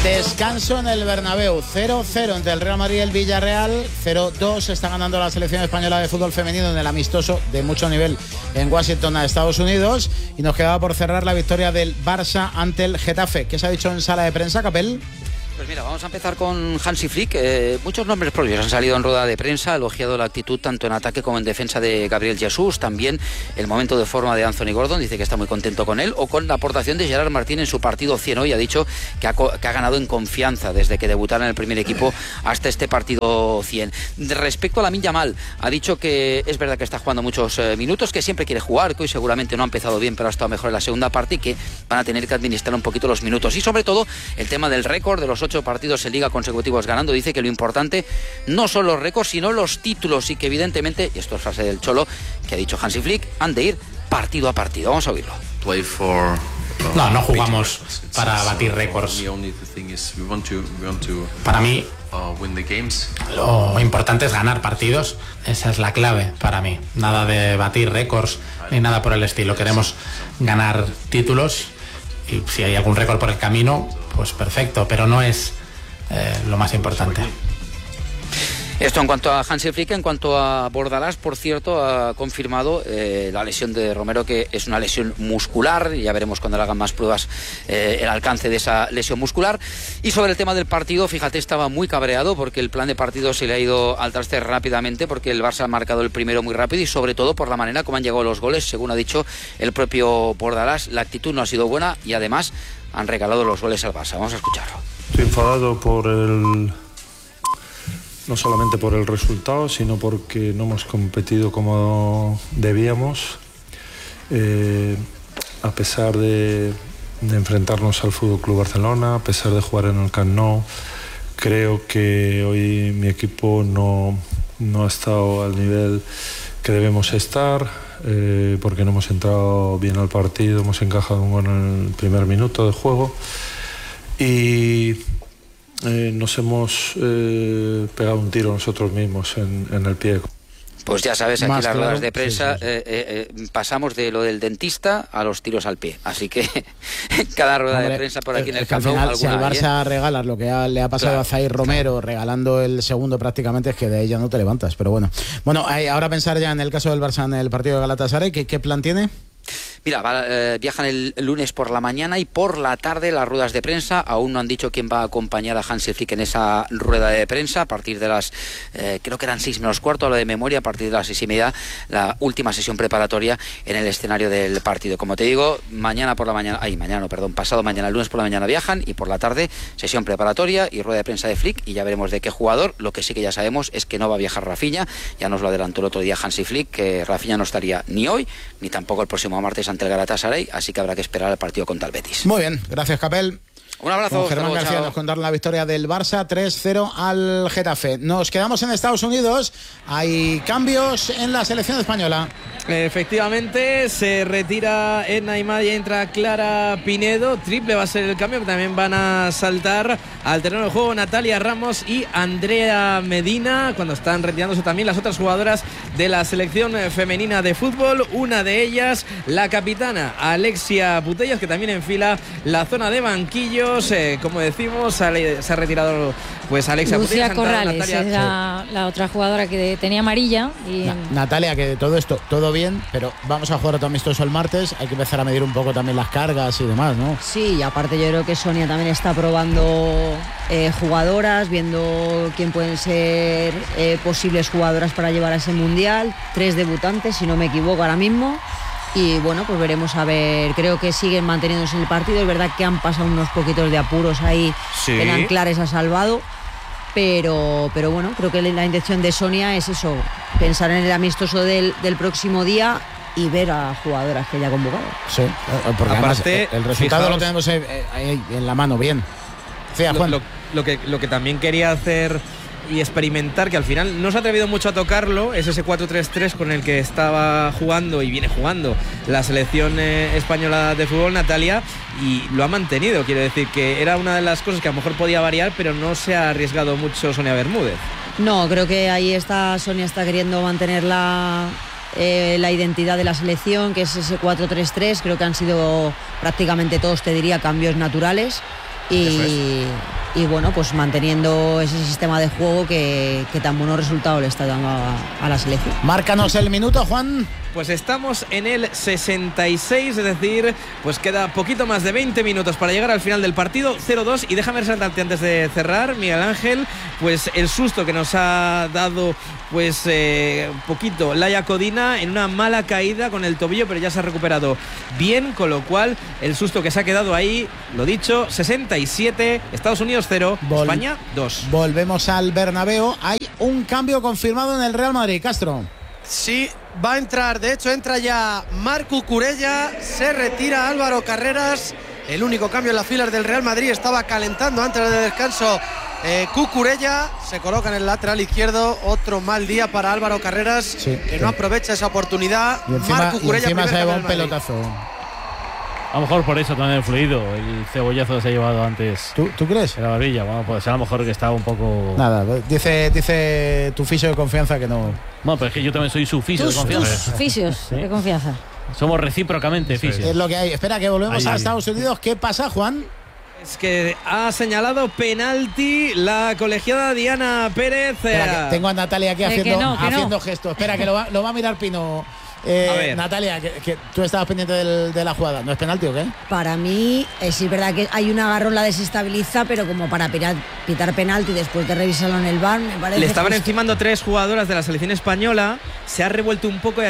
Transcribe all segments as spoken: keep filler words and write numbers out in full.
Descanso en el Bernabéu, cero cero entre el Real Madrid y el Villarreal, cero dos está ganando la selección española de fútbol femenino en el amistoso de mucho nivel en Washington a Estados Unidos, y nos quedaba por cerrar la victoria del Barça ante el Getafe. ¿Qué se ha dicho en sala de prensa, Capel? Pues mira, vamos a empezar con Hansi Flick. Eh, muchos nombres propios han salido en rueda de prensa, ha elogiado la actitud tanto en ataque como en defensa de Gabriel Jesús, también el momento de forma de Anthony Gordon, dice que está muy contento con él, o con la aportación de Gerard Martín en su partido cien hoy, ha dicho que ha, que ha ganado en confianza desde que debutara en el primer equipo hasta este partido cien. Respecto a Lamine Yamal, ha dicho que es verdad que está jugando muchos eh, minutos, que siempre quiere jugar, que hoy seguramente no ha empezado bien, pero ha estado mejor en la segunda parte y que van a tener que administrar un poquito los minutos. Y sobre todo, el tema del récord de los ocho partidos en Liga consecutivos ganando, dice que lo importante no son los récords sino los títulos, y que evidentemente, y esto es frase del Cholo que ha dicho Hansi Flick, han de ir partido a partido. Vamos a oírlo. No, no jugamos para batir récords. Para mí lo importante es ganar partidos, esa es la clave para mí, nada de batir récords ni nada por el estilo. Queremos ganar títulos y si hay algún récord por el camino, pues perfecto, pero no es eh, lo más importante. Esto en cuanto a Hansi Flick. En cuanto a Bordalás, por cierto, ha confirmado eh, la lesión de Romero, que es una lesión muscular. Ya veremos cuando le hagan más pruebas eh, el alcance de esa lesión muscular. Y sobre el tema del partido, fíjate, estaba muy cabreado porque el plan de partido se le ha ido al traste rápidamente, porque el Barça ha marcado el primero muy rápido y sobre todo por la manera como han llegado los goles, según ha dicho el propio Bordalás. La actitud no ha sido buena y además han regalado los goles al Barça. Vamos a escucharlo. Estoy enfadado por el... no solamente por el resultado, sino porque no hemos competido como debíamos, eh, a pesar de, de enfrentarnos al F C Barcelona, a pesar de jugar en el Camp Nou. Creo que hoy mi equipo no, no ha estado al nivel que debemos estar, eh, porque no hemos entrado bien al partido, hemos encajado un gol en el primer minuto de juego y Eh, nos hemos eh, pegado un tiro nosotros mismos en, en el pie. Pues ya sabes, aquí Más las claro, ruedas de prensa sí, sí. Eh, eh, eh, pasamos de lo del dentista a los tiros al pie. Así que cada rueda Hombre, de prensa por aquí en el es que al Camp Nou, final, si el alguna hay, Barça ¿eh? regala lo que ha, le ha pasado Claro, a Zaire Romero, claro. regalando el segundo prácticamente, es que de ella no te levantas. Pero bueno, bueno, eh, ahora pensar ya en el caso del Barça en el partido de Galatasaray, ¿qué, qué plan tiene? Mira, va, eh, viajan el lunes por la mañana y por la tarde las ruedas de prensa. Aún no han dicho quién va a acompañar a Hansi Flick en esa rueda de prensa. A partir de las, eh, creo que eran seis menos cuarto, a lo de memoria, a partir de las seis y media, la última sesión preparatoria en el escenario del partido. Como te digo, mañana por la mañana, ay, mañana no, perdón, pasado mañana, el lunes por la mañana viajan y por la tarde sesión preparatoria y rueda de prensa de Flick y ya veremos de qué jugador. Lo que sí que ya sabemos es que no va a viajar Rafinha, ya nos lo adelantó el otro día Hansi Flick, que Rafinha no estaría ni hoy ni tampoco el próximo martes ante el Galatasaray, así que habrá que esperar al partido contra el Betis. Muy bien, gracias, Capel. Un abrazo. Con Germán García nos contaron la victoria del Barça tres cero al Getafe. Nos quedamos en Estados Unidos. Hay cambios en la selección española. Efectivamente, se retira Edna Imad y entra Clara Pinedo. Triple va a ser el cambio, que también van a saltar al terreno de juego Natalia Ramos y Andrea Medina, cuando están retirándose también las otras jugadoras de la selección femenina de fútbol. Una de ellas, la capitana Alexia Putellas, que también enfila la zona de banquillo. Eh, como decimos, se ha retirado pues Alexia Lucía Putellas, Corrales Natalia... era sí. la otra jugadora que tenía amarilla y... Na- Natalia, que de todo esto, todo bien, pero vamos a jugar otro amistoso el martes, hay que empezar a medir un poco también las cargas y demás, ¿no? Sí, y aparte yo creo que Sonia también está probando eh, jugadoras, viendo quién pueden ser eh, posibles jugadoras para llevar a ese mundial. Tres debutantes, si no me equivoco ahora mismo. Y bueno, pues veremos a ver, creo que siguen manteniéndose en el partido. Es verdad que han pasado unos poquitos de apuros ahí, sí. en Anclares ha salvado, pero, pero bueno, creo que la intención de Sonia es eso, pensar en el amistoso del, del próximo día y ver a jugadoras que ya ha convocado. Sí, porque además Aparte, el resultado fijaos, lo tenemos ahí, ahí en la mano, bien. Sí, Juan. Lo, lo, lo, que, lo que también quería hacer y experimentar, que al final no se ha atrevido mucho a tocarlo, es ese cuatro tres tres con el que estaba jugando y viene jugando la selección eh, española de fútbol, Natalia, y lo ha mantenido. Quiero decir que era una de las cosas que a lo mejor podía variar, pero no se ha arriesgado mucho Sonia Bermúdez. No, creo que ahí está, Sonia está queriendo mantener la, eh, la identidad de la selección, que es ese cuatro tres tres. Creo que han sido prácticamente todos, te diría, cambios naturales. y, y bueno, pues manteniendo ese sistema de juego que, que tan buenos resultados le está dando a, a la selección. Márcanos el minuto, Juan. Pues estamos en el sesenta y seis, es decir, pues queda poquito más de veinte minutos para llegar al final del partido, cero dos. Y déjame resaltarte antes de cerrar, Miguel Ángel, pues el susto que nos ha dado pues eh, un poquito Laia Codina en una mala caída con el tobillo, pero ya se ha recuperado bien, con lo cual el susto que se ha quedado ahí, lo dicho, sesenta y siete, Estados Unidos cero, Vol- España dos. Volvemos al Bernabéu, hay un cambio confirmado en el Real Madrid, Castro. Sí, va a entrar, de hecho entra ya Marc Cucurella, se retira Álvaro Carreras, el único cambio en las filas del Real Madrid, estaba calentando antes del descanso eh, Cucurella, se coloca en el lateral izquierdo, otro mal día para Álvaro Carreras, sí, que sí. no aprovecha esa oportunidad. Y encima, Marc Cucurella, y encima se lleva un pelotazo. A lo mejor por eso también el fluido, el cebollazo que se ha llevado antes. ¿Tú, ¿tú crees? En la barbilla, bueno, pues será a lo mejor que estaba un poco... Nada, dice, dice tu fisio de confianza que no... Bueno, pero es que yo también soy su fisio tus, de confianza. Tus fisios ¿sí? de confianza. Somos recíprocamente fisios. Es lo que hay. Espera, que volvemos ahí, a Estados Unidos. ¿Qué pasa, Juan? Es que ha señalado penalti la colegiada Diana Pérez. Espera, tengo a Natalia aquí haciendo, no, haciendo no. gestos. Espera, que lo va, lo va a mirar Pino. Eh, Natalia, que, que tú estabas pendiente del, de la jugada. ¿No es penalti o qué? Para mí, eh, sí es verdad que hay un agarrón, la desestabiliza, pero como para pitar, pitar penalti después de revisarlo en el V A R, me parece. Le estaban justo. encimando tres jugadoras de la selección española. Se ha revuelto un poco.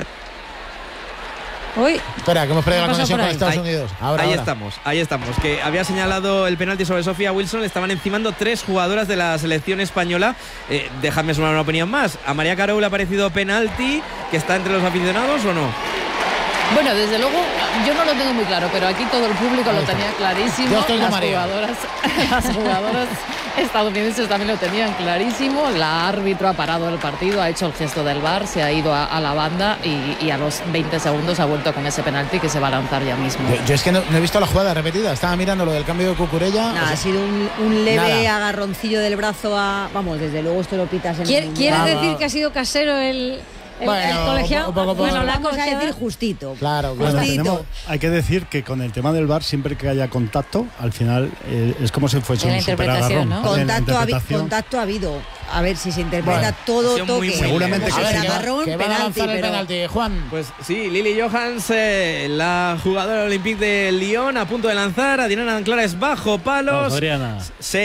Uy. Espera, que hemos perdido la conexión con Estados ahí, Unidos. Ahora, ahí ahora. estamos, ahí estamos. Que había señalado el penalti sobre Sofía Wilson. Le estaban encimando tres jugadoras de la selección española. Eh, déjame sumar una opinión más. ¿A María Carou le ha parecido penalti que está entre los aficionados o no? Bueno, desde luego, yo no lo tengo muy claro, pero aquí todo el público lo tenía clarísimo. Yo estoy con las María. jugadoras, las jugadoras estadounidenses también lo tenían clarísimo. La árbitro ha parado el partido, ha hecho el gesto del V A R, se ha ido a, a la banda y, y a los veinte segundos ha vuelto con ese penalti que se va a lanzar ya mismo. Yo, yo es que no, no he visto la jugada repetida. Estaba mirando lo del cambio de Cucurella. Nah, o sea, ha sido un, un leve nada. agarroncillo del brazo a... Vamos, desde luego esto lo pitas en ¿Quiere, el... ¿quiere Ah, decir va. que ha sido casero el... El, Bueno, el colegiado, un poco por- bueno, la Vamos a colegiada. decir justito. Claro, Bueno, claro. Justito. tenemos- hay que decir que con el tema del V A R, siempre que haya contacto, al final eh, es como si fuese En la un interpretación, superagarrón. ¿no? En la Contacto, ha, habi- interpretación, contacto ha habido. A ver si se interpreta Bueno, todo ha sido muy, toque. muy Seguramente Como que A si ver, fuera que, agarrón, que van a penalti, lanzar el pero... penalti, Juan. Pues sí, Lily Johans, eh, la jugadora olímpica de Lyon, a punto de lanzar. A Diana Anclares bajo palos. Vamos, Adriana.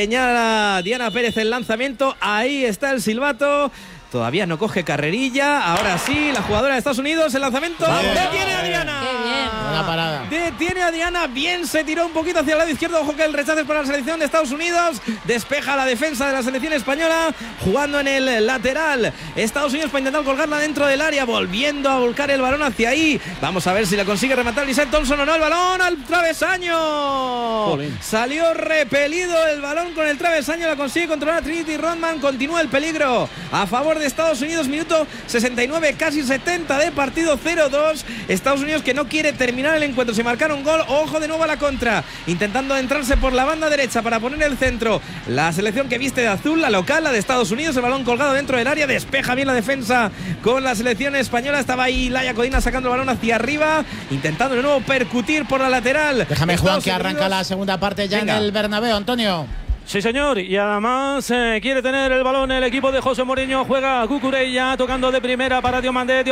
Señala Diana Pérez el lanzamiento. Ahí está el silbato. Todavía no coge carrerilla. Ahora sí, la jugadora de Estados Unidos, el lanzamiento. Bien. Detiene a Diana. Qué bien. Buena parada. Detiene a Diana. Bien, se tiró un poquito hacia el lado izquierdo. Ojo que el rechazo es para la selección de Estados Unidos. Despeja la defensa de la selección española. Jugando en el lateral. Estados Unidos para intentar colgarla dentro del área. Volviendo a volcar el balón hacia ahí. Vamos a ver si la consigue rematar Lizette Thompson o no. El balón al travesaño. Jolín. Salió repelido el balón con el travesaño. La consigue controlar Trinity Rodman. Continúa el peligro a favor de Estados Unidos, minuto sesenta y nueve, casi setenta de partido, cero dos. Estados Unidos que no quiere terminar el encuentro, se marcar un gol. Ojo de nuevo a la contra, intentando entrarse por la banda derecha para poner el centro. La selección que viste de azul, la local, la de Estados Unidos, el balón colgado dentro del área, despeja bien la defensa con la selección española. Estaba ahí Laia Codina sacando el balón hacia arriba, intentando de nuevo percutir por la lateral. Déjame, Estados Juan, que arranca Unidos. la segunda parte ya Venga. en el Bernabéu. Antonio. Sí, señor, y además eh, quiere tener el balón el equipo de José Mourinho. Juega Cucurella tocando de primera para Diomandé.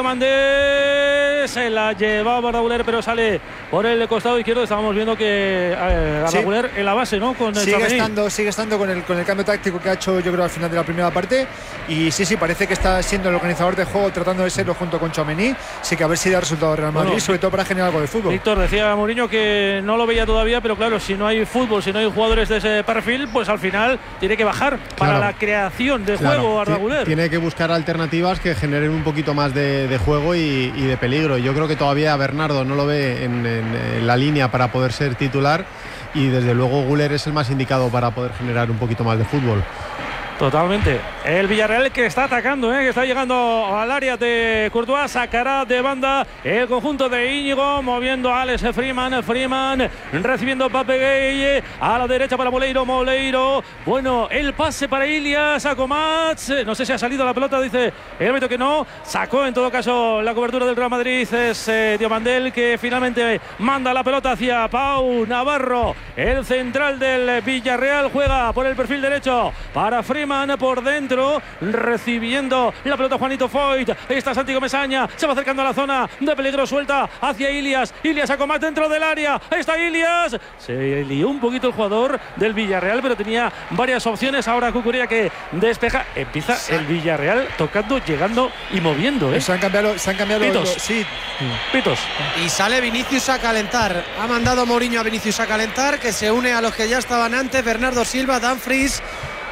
Diomandé se la llevaba Arda Güler, pero sale por el costado izquierdo. Estábamos viendo que eh, Arda Sí. Güler en la base, ¿no? Con el Sigue Tchouaméni. estando, sigue estando con el, con el cambio táctico que ha hecho, yo creo, al final de la primera parte. Y sí, sí, parece que está siendo el organizador de juego, tratando de serlo junto con Tchouaméni. Sí, que a ver si da resultado Real Madrid, Bueno, sobre todo para generar algo de fútbol. Víctor, decía Mourinho que no lo veía todavía, pero claro, si no hay fútbol, si no hay jugadores de ese perfil, pues al final tiene que bajar para Claro. la creación de Claro, juego Arda ti- Güler. Tiene que buscar alternativas que generen un poquito más de, de juego y, y de peligro. Yo creo que todavía Bernardo no lo ve en, en- en la línea para poder ser titular y desde luego Güler es el más indicado para poder generar un poquito más de fútbol. Totalmente. El Villarreal que está atacando, ¿eh? que está llegando al área de Courtois, sacará de banda el conjunto de Íñigo, moviendo a Alex Freeman, Freeman recibiendo Pape Gueye a la derecha para Moleiro, Moleiro, bueno, el pase para Ilias, a Comats, no sé si ha salido la pelota, dice el árbitro que no, sacó en todo caso la cobertura del Real Madrid, es eh, Diomandel que finalmente manda la pelota hacia Pau Navarro, el central del Villarreal, juega por el perfil derecho para Freeman por dentro, recibiendo la pelota Juanito Foyt, está Santiago Mesaña, se va acercando a la zona de peligro, suelta hacia Ilias, Ilias a Comas dentro del área, está Ilias, se lió un poquito el jugador del Villarreal, pero tenía varias opciones, ahora Cucurella que despeja, empieza sí. el Villarreal tocando, llegando y moviendo, ¿eh? Se han cambiado, se han cambiado Pitos. Los, sí. Pitos. Y sale Vinicius a calentar, ha mandado Mourinho a Vinicius a calentar, que se une a los que ya estaban antes, Bernardo Silva, Dumfries,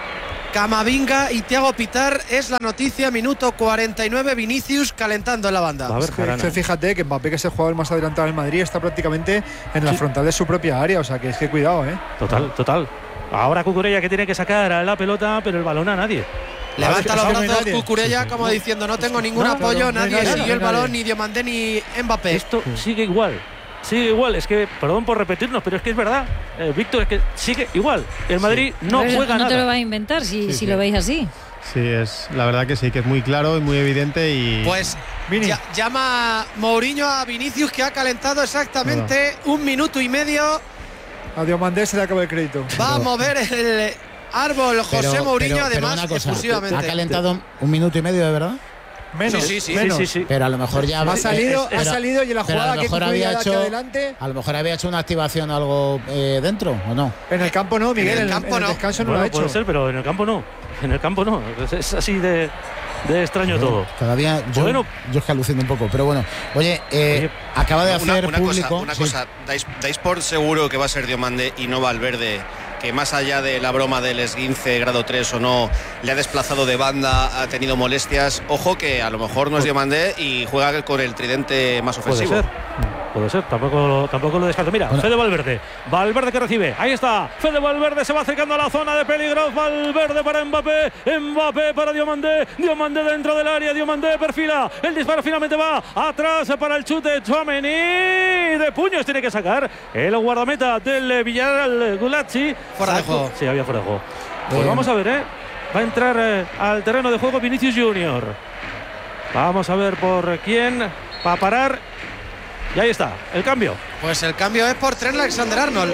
Camavinga y Thiago Pitar, es la noticia, minuto cuarenta y nueve, Vinicius calentando en la banda. A ver, es que, fíjate que Mbappé, que es el jugador más adelantado en Madrid, está prácticamente en la sí. frontal de su propia área, o sea que es que cuidado, ¿eh? Total, total. Ahora Cucurella que tiene que sacar a la pelota, pero el balón a nadie. Levanta los brazos no Cucurella sí, sí. como diciendo no tengo ningún no, apoyo, no, nadie no siguió el balón, ni Diomandé ni Mbappé. Esto sigue igual. Sigue igual, es que, perdón por repetirnos, pero es que es verdad, eh, Víctor, es que sigue igual. El Madrid sí. no pero juega no nada. No te lo va a inventar si, sí, si sí. lo veis así. Sí, es la verdad que sí, que es muy claro y muy evidente. Y pues ya, llama Mourinho a Vinicius, que ha calentado exactamente no. un minuto y medio. A Diomandé se le acaba el crédito. Va a mover el árbol José pero, Mourinho, pero, además, pero cosa, exclusivamente. Ha calentado un minuto y medio, ¿de verdad? Menos, sí, sí, sí, menos. Sí, sí, sí. Pero a lo mejor ya ha salido, pero, ha salido y en la jugada que había hecho, adelante. A lo mejor había hecho una activación o algo eh, dentro, ¿o no? En el campo no, Miguel. En el, en campo en el no. descanso no bueno, lo ha hecho. Puede ser, pero en el campo no. En el campo no. Es así de, de extraño bueno, todo. Todavía yo, bueno, yo es que alucino un poco, pero bueno. Oye, eh, oye acaba de hacer una, una público. Cosa, una sí. cosa, dais, dais por seguro que va a ser Diomandé y no Valverde, que más allá de la broma del esguince grado tres o no, le ha desplazado de banda, ha tenido molestias. Ojo que a lo mejor no es Diomandé y juega con el tridente más ofensivo. Puede ser, puede ser, tampoco, tampoco lo descarto. Mira, bueno. Fede Valverde, Valverde que recibe, ahí está, Fede Valverde se va acercando a la zona de peligro, Valverde para Mbappé, Mbappé para Diomandé, Diomandé dentro del área, Diomandé perfila, el disparo finalmente va atrás para el chute, Tchouaméni de puños tiene que sacar el guardameta del Villarreal, Gulacsi. Fuera de juego. Sí, había fuera de juego. Pues eh. vamos a ver, ¿eh? Va a entrar eh, al terreno de juego Vinicius Junior. Vamos a ver por quién va a parar. Y ahí está, el cambio. Pues el cambio es por Trent Alexander-Arnold.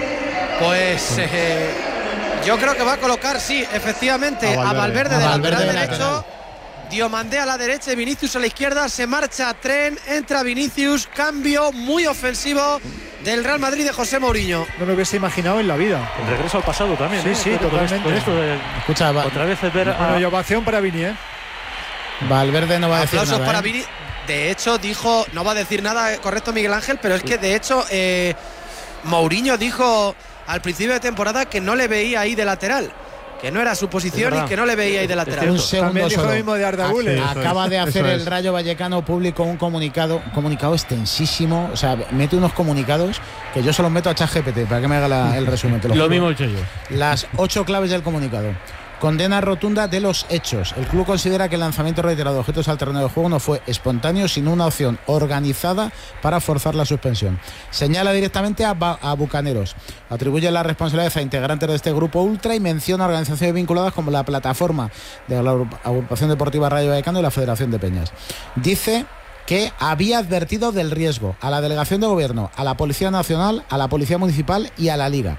Pues eh, yo creo que va a colocar, sí, efectivamente, a Valverde, a Valverde de lateral derecho. Diomandé a la derecha y Vinicius a la izquierda. Se marcha Trent, entra Vinicius. Cambio muy ofensivo del Real Madrid de José Mourinho. No lo hubiese imaginado en la vida. El regreso al pasado también. Sí, ¿eh? sí, con totalmente. Esto, con esto de, Escucha, va, otra vez ver a... Bueno, y ovación para Vini, ¿eh? Valverde no va a decir Aplausos nada. para ¿eh? Vini. De hecho, dijo, no va a decir nada, correcto, Miguel Ángel, pero es que de hecho eh, Mourinho dijo al principio de temporada que no le veía ahí de lateral, que no era su posición y que no le veía ahí de lateral. Un segundo dijo solo. lo mismo de Arda Güler. Acaba de hacer el Rayo Vallecano público un comunicado, un comunicado extensísimo, o sea, mete unos comunicados que yo se los meto a ChatGPT para que me haga la, el resumen. Te lo lo juro. mismo he hecho yo. Las ocho claves del comunicado. Condena rotunda de los hechos. El club considera que el lanzamiento reiterado de objetos al terreno de juego no fue espontáneo, sino una opción organizada para forzar la suspensión. Señala directamente a, a Bucaneros. Atribuye la responsabilidad a integrantes de este grupo ultra y menciona organizaciones vinculadas como la plataforma de la Agrupación Deportiva Rayo Vallecano y la Federación de Peñas. Dice que había advertido del riesgo a la Delegación de Gobierno, a la Policía Nacional, a la Policía Municipal y a la Liga.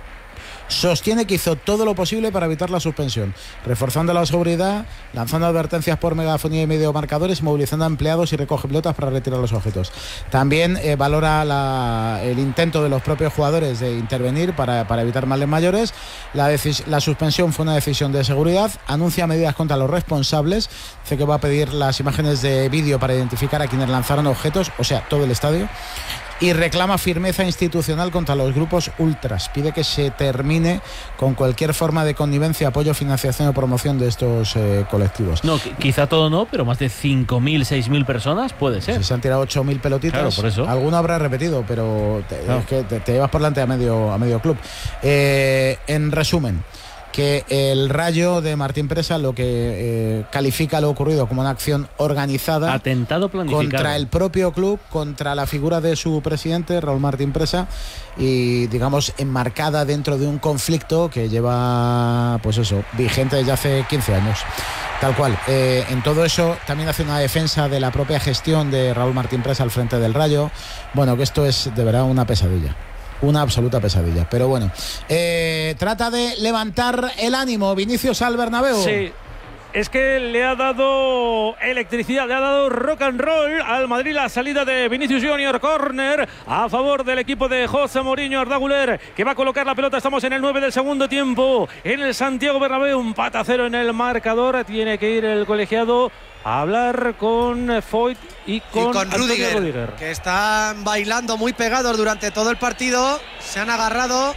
Sostiene que hizo todo lo posible para evitar la suspensión, reforzando la seguridad, lanzando advertencias por megafonía y mediomarcadores y movilizando a empleados y recoge pelotas para retirar los objetos. También eh, valora la, el intento de los propios jugadores de intervenir para, para evitar males mayores. La, la suspensión fue una decisión de seguridad. Anuncia medidas contra los responsables. Dice que va a pedir las imágenes de vídeo para identificar a quienes lanzaron objetos, o sea, todo el estadio. Y reclama firmeza institucional contra los grupos ultras. Pide que se termine con cualquier forma de connivencia, apoyo, financiación o promoción de estos eh, colectivos. No, quizá todo no, pero más de cinco mil, seis mil personas puede ser. Si se han tirado ocho mil pelotitas, claro, por eso. Alguno habrá repetido, pero te, claro. es que te, te llevas por delante a medio, a medio club. Eh, en resumen, que el Rayo de Martín Presa lo que eh, califica lo ocurrido como una acción organizada, atentado planificado contra el propio club, contra la figura de su presidente, Raúl Martín Presa, y digamos enmarcada dentro de un conflicto que lleva, pues eso, vigente desde hace quince años. Tal cual. Eh, en todo eso también hace una defensa de la propia gestión de Raúl Martín Presa al frente del Rayo. Bueno, que esto es de verdad una pesadilla. Una absoluta pesadilla. Pero bueno, eh, trata de levantar el ánimo Vinicius al Bernabéu. Sí. Es que le ha dado electricidad, le ha dado rock and roll al Madrid la salida de Vinicius Junior, córner a favor del equipo de José Mourinho. Arda Güler, que va a colocar la pelota. Estamos en el nueve del segundo tiempo en el Santiago Bernabéu, un empate a cero en el marcador. Tiene que ir el colegiado a hablar con Foyt y con, y con Rüdiger, Rüdiger, que están bailando muy pegados durante todo el partido. Se han agarrado.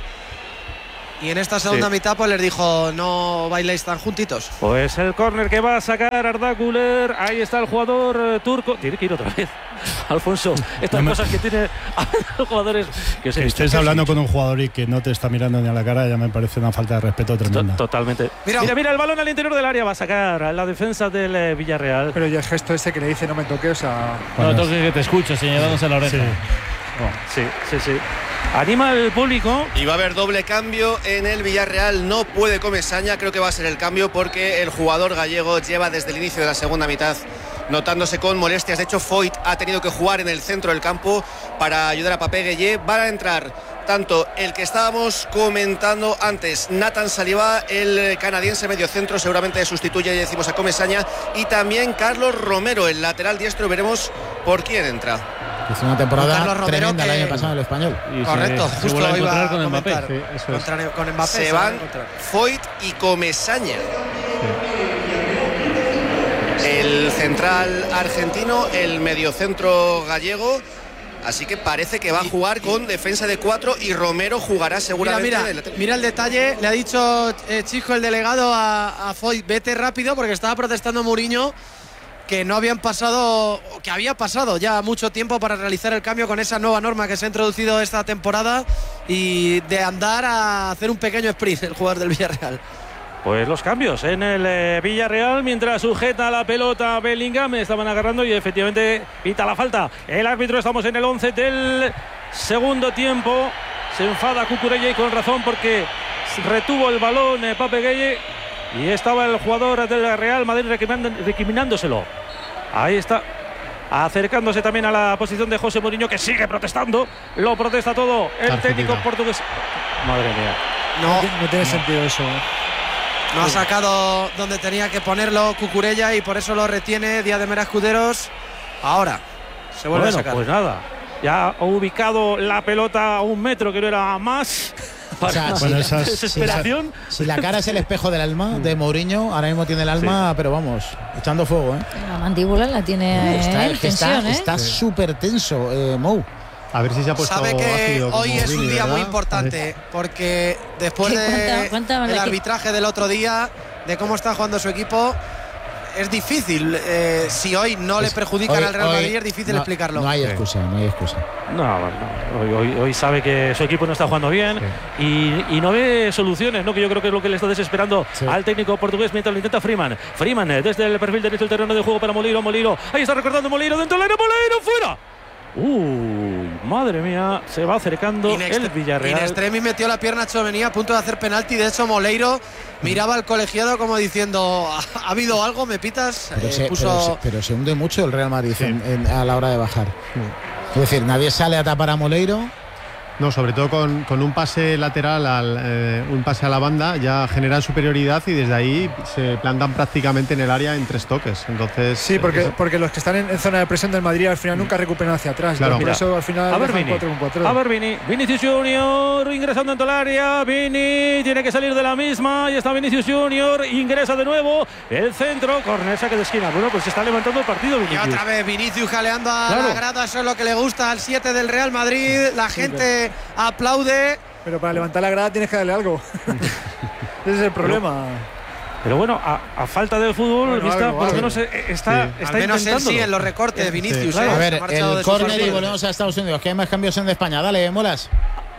Y en esta segunda sí. mitad pues les dijo, no bailéis tan juntitos. Pues el córner que va a sacar Arda Güler. Ahí está el jugador eh, turco. Tiene que ir otra vez, Alfonso. Estas no cosas me... que tiene los jugadores. Que, que estés hablando con un jugador y que no te está mirando ni a la cara, ya me parece una falta de respeto tremenda. Totalmente. Mira, mira, mira el balón al interior del área. Va a sacar a la defensa del eh, Villarreal. Pero ya el gesto ese que le dice no me toque, o sea... No me toque que te escucho, señalándose la oreja. Sí. Oh, sí, sí, sí. Anima al público. Y va a haber doble cambio en el Villarreal. No puede Comesaña, creo que va a ser el cambio porque el jugador gallego lleva desde el inicio de la segunda mitad notándose con molestias. De hecho, Foyt ha tenido que jugar en el centro del campo para ayudar a Papé Gueye. Van a entrar tanto el que estábamos comentando antes, Nathan Saliba, el canadiense mediocentro, seguramente sustituye, ya decimos, a Comesaña, y también Carlos Romero, el lateral diestro. Veremos por quién entra. Es una temporada tremenda el año pasado en el Español. Y Correcto, se, justo se lo iba a con Mbappé. Sí, eso Contra, es. Con Mbappé se van Foyt y Comesaña. Sí. El central argentino, el mediocentro gallego. Así que parece que va a jugar con defensa de cuatro y Romero jugará seguramente. Mira, mira, mira el detalle. Le ha dicho eh, Chico, el delegado, a, a Foyt, vete rápido, porque estaba protestando Mourinho que no habían pasado, que había pasado ya mucho tiempo para realizar el cambio con esa nueva norma que se ha introducido esta temporada y de andar a hacer un pequeño sprint el jugador del Villarreal. Pues los cambios en el eh, Villarreal, mientras sujeta la pelota Bellingham, estaban agarrando y efectivamente pita la falta. El árbitro, estamos en el once del segundo tiempo. Se enfada Cucurella, y con razón, porque retuvo el balón eh, Pape Gueye. Y estaba el jugador del Real Madrid recriminándoselo. Ahí está, acercándose también a la posición de José Mourinho, que sigue protestando. Lo protesta todo el Argentina. Técnico portugués. Madre mía. No, no, no tiene no. sentido eso. ¿eh? No ha sacado donde tenía que ponerlo Cucurella y por eso lo retiene Díaz de Mera Escuderos. Ahora se vuelve bueno, a sacar. Pues nada, ya ha ubicado la pelota a un metro, que no era más. O sea, bueno, si, esas, desesperación. Si, si la cara es el espejo del alma de Mourinho, ahora mismo tiene el alma, sí. pero vamos, echando fuego, ¿eh? La mandíbula la tiene está, en tensión, está súper ¿eh? tenso, eh, Mou. A ver si se ha puesto. Sabe que hoy es un día ¿verdad? muy importante, porque después de cuenta, cuenta el arbitraje del otro día, de cómo está jugando su equipo, es difícil. Eh, si hoy no le perjudican al Real Madrid, es difícil no, explicarlo. No hay excusa, no hay excusa. No, no hoy, hoy, hoy sabe que su equipo no está jugando bien, sí. y, y no ve soluciones, ¿no? Que yo creo que es lo que le está desesperando sí. al técnico portugués mientras lo intenta Freeman. Freeman desde el perfil derecho del terreno de juego para Molino. Molino, ahí está recortando Molino dentro del área. Molino fuera. Uy, madre mía, se va acercando el Villarreal. Inestremi metió la pierna a Tchouaméni a punto de hacer penalti. De hecho, Moleiro miraba al colegiado como diciendo, ¿ha habido algo? ¿Me pitas? Pero, eh, se, puso... pero, se, pero se hunde mucho el Real Madrid sí. en, en, a la hora de bajar. Sí. Es decir, nadie sale a tapar a Moleiro. No, sobre todo con, con un pase lateral, al, eh, un pase a la banda, ya generan superioridad y desde ahí se plantan prácticamente en el área en tres toques. Entonces, sí, porque, eh, porque los que están en, en zona de presión del Madrid al final nunca recuperan hacia atrás. Claro, por eso al final a ver, Vini, a ver, Vini, Vinicius Junior ingresando dentro del área. Vini tiene que salir de la misma. Y está Vinicius Junior, ingresa de nuevo. El centro, córner, saque de esquina. Bueno, pues se está levantando el partido, Vinicius. Y otra vez Vinicius jaleando a claro. la grada. Eso es lo que le gusta al siete del Real Madrid. La gente sí, aplaude. Pero para levantar la grada tienes que darle algo. Ese es el problema. Pero, pero bueno, a, a falta del fútbol, bueno, vista, algo, por lo menos está, sí. está, está al menos él sí en los recortes, Vinicius. Sí, claro. ¿eh? A ver, el córner y volvemos a Estados Unidos, que hay más cambios en España. Dale, Molas.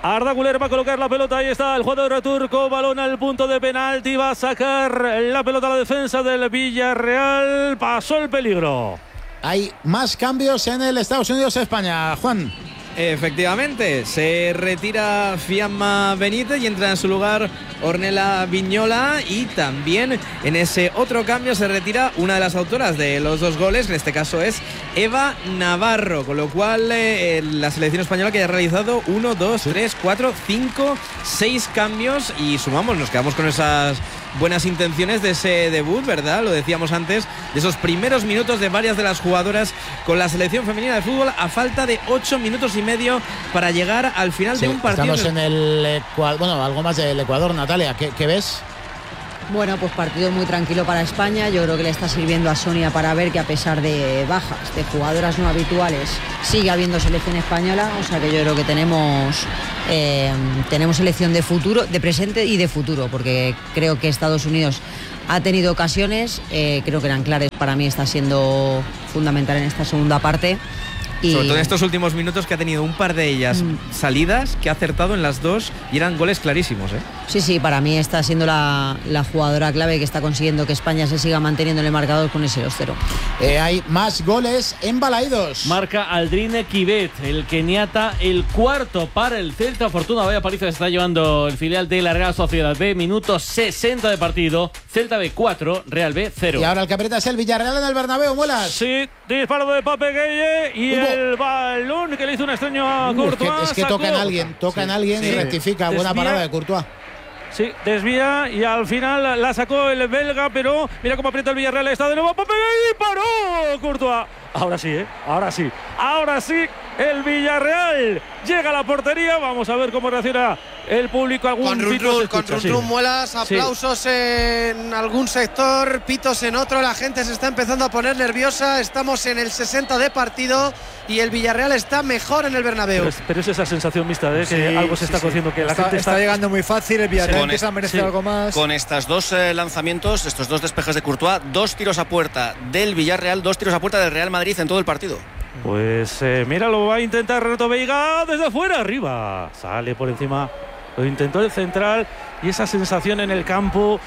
Arda Güler va a colocar la pelota, ahí está el jugador turco, balón al punto de penalti, va a sacar la pelota a la defensa del Villarreal, pasó el peligro. Hay más cambios en el Estados Unidos-España, Juan. Efectivamente, se retira Fiamma Benítez y entra en su lugar Ornella Vignola, y también en ese otro cambio se retira una de las autoras de los dos goles, en este caso es Eva Navarro, con lo cual eh, la selección española que haya realizado uno, dos, tres, cuatro, cinco, seis cambios, y sumamos, nos quedamos con esas buenas intenciones de ese debut, ¿verdad? Lo decíamos antes, de esos primeros minutos de varias de las jugadoras con la selección femenina de fútbol a falta de ocho minutos y medio para llegar al final sí, de un partido. Estamos en el Ecuador, bueno, algo más del Ecuador, Natalia, ¿qué, qué ves? Bueno, pues partido muy tranquilo para España. Yo creo que le está sirviendo a Sonia para ver que a pesar de bajas, de jugadoras no habituales, sigue habiendo selección española. O sea que yo creo que tenemos, eh, tenemos selección de futuro, de presente y de futuro, porque creo que Estados Unidos ha tenido ocasiones, eh, creo que eran claras. Para mí está siendo fundamental en esta segunda parte. Y... sobre todo en estos últimos minutos, que ha tenido un par de ellas mm. salidas, que ha acertado en las dos y eran goles clarísimos, ¿eh? Sí, sí, para mí está siendo la, la jugadora clave que está consiguiendo que España se siga manteniendo en el marcador con ese dos cero. Eh, hay más goles en Balaidos. Marca Aldrine Kibet, el keniata, el cuarto para el Celta. Fortuna, vaya paliza se está llevando el filial de la Real Sociedad B. Minuto sesenta de partido. Celta B cuatro, Real B cero. Y ahora el que aprieta es el Villarreal en el Bernabéu, Muelas. Sí, disparo de Pape Gueye y Hubo. el balón que le hizo un extraño a Courtois. Uh, es que, es que toca en alguien, toca en alguien sí. y rectifica. Desvía. Buena parada de Courtois. Sí, desvía y al final la sacó el belga, pero mira cómo aprieta el Villarreal, está de nuevo Pape Gueye y paró Courtois. Ahora sí, ¿eh? Ahora sí, ahora sí, el Villarreal llega a la portería. Vamos a ver cómo reacciona el público. Algún con run, run, con run, sí. run, Muelas, aplausos sí. en algún sector, pitos en otro. La gente se está empezando a poner nerviosa. Estamos en el sesenta de partido y el Villarreal está mejor en el Bernabéu. Pero es, pero es esa sensación mixta de que sí, algo se está sí, cociendo, sí. que la está, gente está, está llegando muy fácil. El Villarreal empieza a merecer sí. algo más. Con estos dos eh, lanzamientos, estos dos despejes de Courtois, dos tiros a puerta del Villarreal, dos tiros a puerta del Real Madrid en todo el partido. Pues eh, mira, lo va a intentar Renato Veiga desde fuera, arriba. Sale por encima, lo intentó el central, y esa sensación en el campo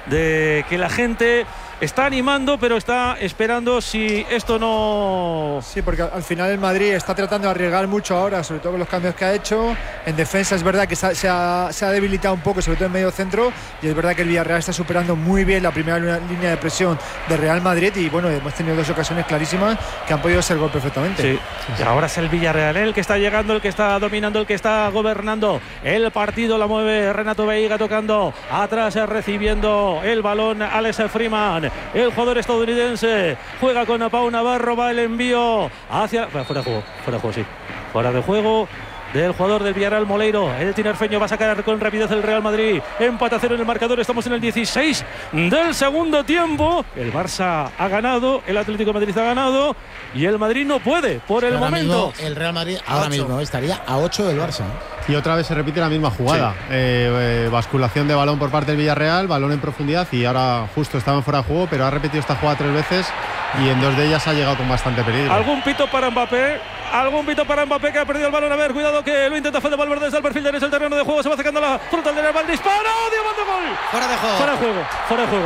de que la gente está animando, pero está esperando si esto no... Sí, porque al final el Madrid está tratando de arriesgar mucho ahora, sobre todo con los cambios que ha hecho. En defensa es verdad que se ha, se ha, se ha debilitado un poco, sobre todo en medio centro, y es verdad que el Villarreal está superando muy bien la primera línea de presión del Real Madrid, y bueno, hemos tenido dos ocasiones clarísimas que han podido ser gol perfectamente. Sí, y ahora es el Villarreal el que está llegando, el que está dominando, el que está gobernando el partido. La mueve Renato Veiga tocando atrás, recibiendo el balón Alex Freeman. El jugador estadounidense juega con Pau Navarro, va el envío hacia... Fuera de juego, fuera de juego, sí. Fuera de juego del jugador del Villarreal, Moleiro. El tinerfeño va a sacar con rapidez el Real Madrid. Empate a cero en el marcador. Estamos en el dieciséis del segundo tiempo. El Barça ha ganado, el Atlético de Madrid ha ganado y el Madrid no puede por el ahora momento. Mismo, el Real Madrid ahora mismo estaría a ocho del Barça. Y otra vez se repite la misma jugada. Sí. Eh, eh, basculación de balón por parte del Villarreal, balón en profundidad, y ahora justo estaban fuera de juego, pero ha repetido esta jugada tres veces y en dos de ellas ha llegado con bastante peligro. ¿Algún pito para Mbappé? Algún pito para Mbappé, que ha perdido el balón. A ver, cuidado, que lo intenta Fede Valverde desde el perfil derecho del terreno de juego. Se va acercando la frontal del Real. Disparo, diamante, gol. Fuera de juego. Fuera de juego, fuera de juego.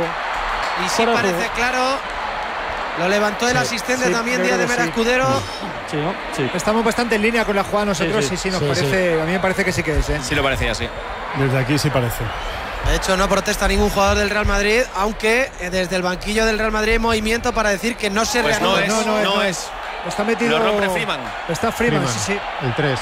Y sí parece juego. claro. Lo levantó el sí, asistente sí, también, Díaz de Mera sí. Escudero. Sí, ¿no? Sí. Estamos bastante en línea con la jugada nosotros. Sí, sí, sí, sí nos sí, parece. Sí. A mí me parece que sí que es. ¿eh? Sí, lo parecía, sí. Desde aquí sí parece. De hecho, no protesta ningún jugador del Real Madrid, aunque desde el banquillo del Real Madrid hay movimiento para decir que no se pues reanuda. No es, no, no, no, no es. es. Está metido. Lo rompe Freeman. Está Freeman, Freeman. sí, sí. El tres.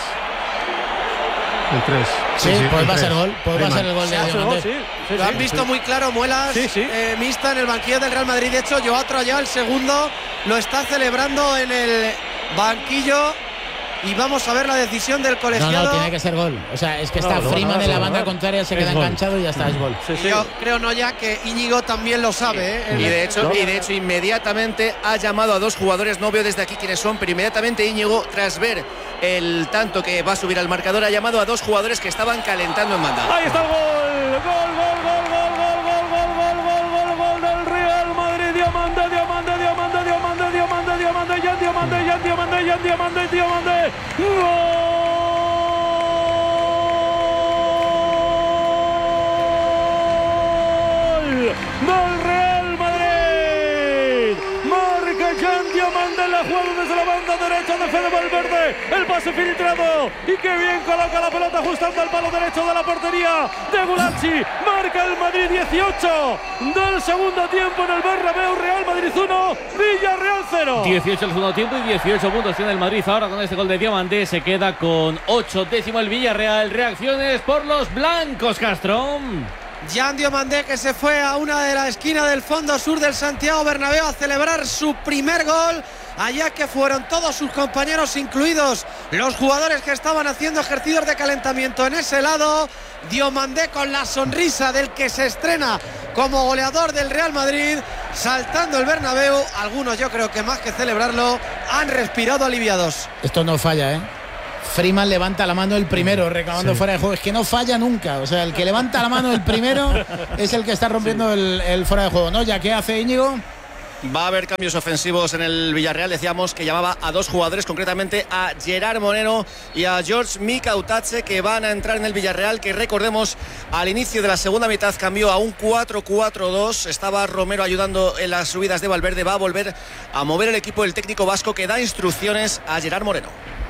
El tres. Sí, sí, sí pues va a ser gol. Pues va a ser el gol de Diamante. Sí, sí, Lo han visto sí. muy claro, Muelas. Sí, sí. Eh, mixta en el banquillo del Real Madrid. De hecho, Joao Troyà, el segundo, lo está celebrando en el banquillo. Y vamos a ver la decisión del colegiado. No, no, tiene que ser gol. O sea, es que está no, Freeman no, no, en la banda no, contraria, se queda enganchado y ya está, es gol. Sí, sí. Yo creo, no ya que Íñigo también lo sabe. ¿eh? Y de hecho, y de hecho inmediatamente ha llamado a dos jugadores, no veo desde aquí quiénes son, pero inmediatamente Íñigo, tras ver el tanto que va a subir al marcador, ha llamado a dos jugadores que estaban calentando en banda. Ahí está el gol, gol, gol, gol, gol, gol, gol, gol, gol, gol, gol del Real Madrid. Diamante, diamante, diamante, diamante, diamante, diamante, ya diamante, ya diamante, ya diamante, diamante. ¡Gol! del Real Madrid. Marca Jan Diomande en la jugada desde la banda derecha de Fede Valverde. El pase filtrado y qué bien coloca la pelota ajustando al palo derecho de la portería de Gulacsi. Marca el Madrid dieciocho del segundo tiempo en el Bernabéu. Real Madrid uno, Villarreal cero. dieciocho el segundo tiempo y dieciocho puntos tiene el Madrid ahora con este gol de Diomande. Se queda con ocho décimo el Villarreal. Reacciones por los blancos, Castro. Jan Diomande, que se fue a una de la esquina del fondo sur del Santiago Bernabéu a celebrar su primer gol, allá que fueron todos sus compañeros, incluidos los jugadores que estaban haciendo ejercicios de calentamiento en ese lado. Diomande con la sonrisa del que se estrena como goleador del Real Madrid, saltando el Bernabéu. Algunos, yo creo que más que celebrarlo, han respirado aliviados. Esto no falla, ¿eh? Freeman levanta la mano el primero, reclamando sí. fuera de juego. Es que no falla nunca. O sea, el que levanta la mano el primero es el que está rompiendo sí. el, el fuera de juego, ¿no? ¿Ya qué hace Íñigo? Va a haber cambios ofensivos en el Villarreal. Decíamos que llamaba a dos jugadores, concretamente a Gerard Moreno y a George Mikautache, que van a entrar en el Villarreal, que recordemos al inicio de la segunda mitad cambió a un cuatro cuatro dos. Estaba Romero ayudando en las subidas de Valverde. Va a volver a mover el equipo el técnico vasco, que da instrucciones a Gerard Moreno.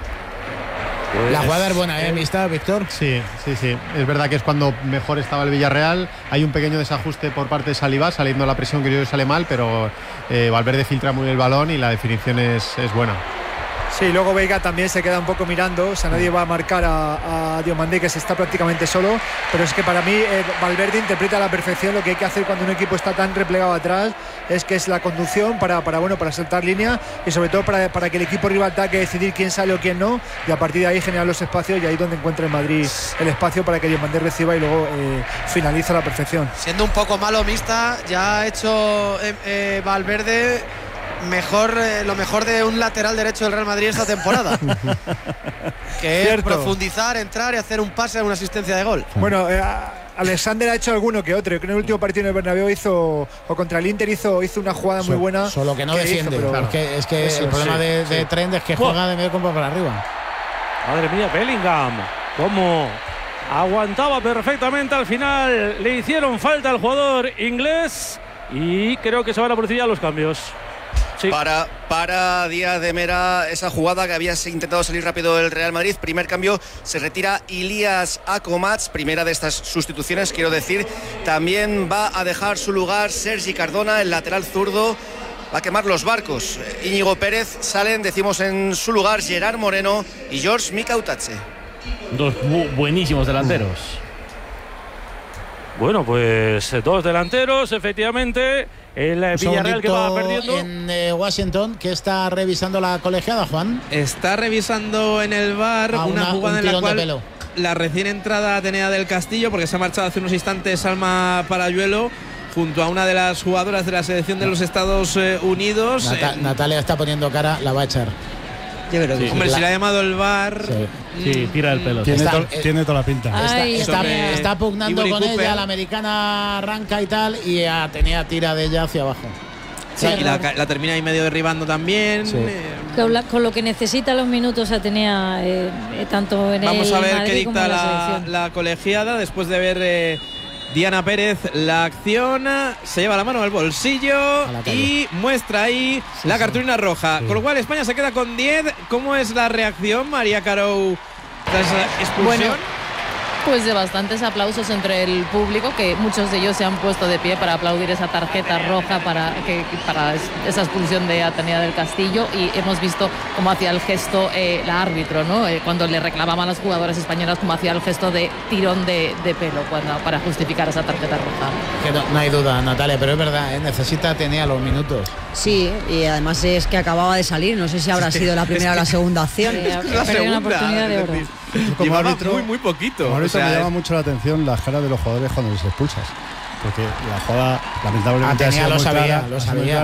Pues la jugada es buena, ¿eh? ¿Amistad, Víctor? Sí, sí, sí. Es verdad que es cuando mejor estaba el Villarreal. Hay un pequeño desajuste por parte de Saliba, saliendo a la presión que yo creo que sale mal, pero eh, Valverde filtra muy el balón y la definición es, es buena. Sí, luego Veiga también se queda un poco mirando, o sea, nadie va a marcar a, a Diomande, que se está prácticamente solo, pero es que para mí eh, Valverde interpreta a la perfección lo que hay que hacer cuando un equipo está tan replegado atrás, es que es la conducción para, para, bueno, para saltar línea y sobre todo para, para que el equipo rival tenga que decidir quién sale o quién no, y a partir de ahí generar los espacios, y ahí donde encuentra el Madrid el espacio para que Diomande reciba y luego eh, finaliza a la perfección. Siendo un poco malo Mista, ya ha hecho eh, eh, Valverde mejor eh, lo mejor de un lateral derecho del Real Madrid esta temporada, que es Cierto. profundizar, entrar y hacer un pase a una asistencia de gol. Bueno, eh, Alexander ha hecho alguno que otro. Creo que en el último partido en el Bernabéu hizo, o contra el Inter hizo, hizo una jugada so, muy buena. Solo que no que defiende. Hizo, claro. Es que, es que Eso, el problema sí, de, de sí. Trent es que juega de medio campo para arriba. Madre mía, Bellingham, cómo aguantaba perfectamente al final. Le hicieron falta al jugador inglés y creo que se van a producir ya los cambios. Sí. Para, para Díaz de Mera, esa jugada que había intentado salir rápido el Real Madrid. Primer cambio, se retira Ilias Akomats, primera de estas sustituciones, quiero decir. También va a dejar su lugar Sergi Cardona, el lateral zurdo. Va a quemar los barcos. Íñigo Pérez, salen, decimos en su lugar, Gerard Moreno y George Mikautache. Dos buenísimos delanteros. Bueno, pues dos delanteros, efectivamente. El Un Villarreal que va perdiendo. En eh, Washington, que está revisando la colegiada, Juan. Está revisando en el V A R ah, una, una jugada en la cual la recién entrada Atenea del Castillo, porque se ha marchado hace unos instantes Salma Parayuelo, junto a una de las jugadoras de la selección de los Estados Unidos. Nata- eh, Natalia está poniendo cara, la va a echar. Yo creo que sí. Hombre, la... si le ha llamado el V A R. Sí, sí tira el pelo. Tiene, está, to, eh, tiene toda la pinta. Ay, está, está, está pugnando con Cooper. ella, la americana arranca y tal, y Atenea tira de ella hacia abajo. Sí, y la, la termina ahí medio derribando también. Sí. Eh, con, la, con lo que necesita los minutos Atenea, eh, eh, tanto en Vamos el a ver Madrid qué dicta la, la, la colegiada después de ver. Eh, Diana Pérez la acción, se lleva la mano al bolsillo y muestra ahí sí, la cartulina sí. roja. Sí. Con lo cual España se queda con diez. ¿Cómo es la reacción, María Carou, tras la expulsión? Bueno, pues de bastantes aplausos entre el público, que muchos de ellos se han puesto de pie para aplaudir esa tarjeta roja para, que, para esa expulsión de Atenea del Castillo, y hemos visto cómo hacía el gesto eh, la árbitro, ¿no? Eh, cuando le reclamaban a las jugadoras españolas, cómo hacía el gesto de tirón de, de pelo cuando, para justificar esa tarjeta roja. Que no, no hay duda, Natalia, pero es verdad, ¿eh? Necesita Atenea los minutos. Sí, y además es que acababa de salir, no sé si habrá sido la primera o la segunda acción. Sí, la segunda, una oportunidad de oro. Como árbitro, muy, muy poquito. Como árbitro, o sea, me llama mucho la atención las caras de los jugadores cuando les expulsas. Porque la jugada, lamentablemente, Atenea ha sido lo muy sabía, clara, lo sabía. Clara,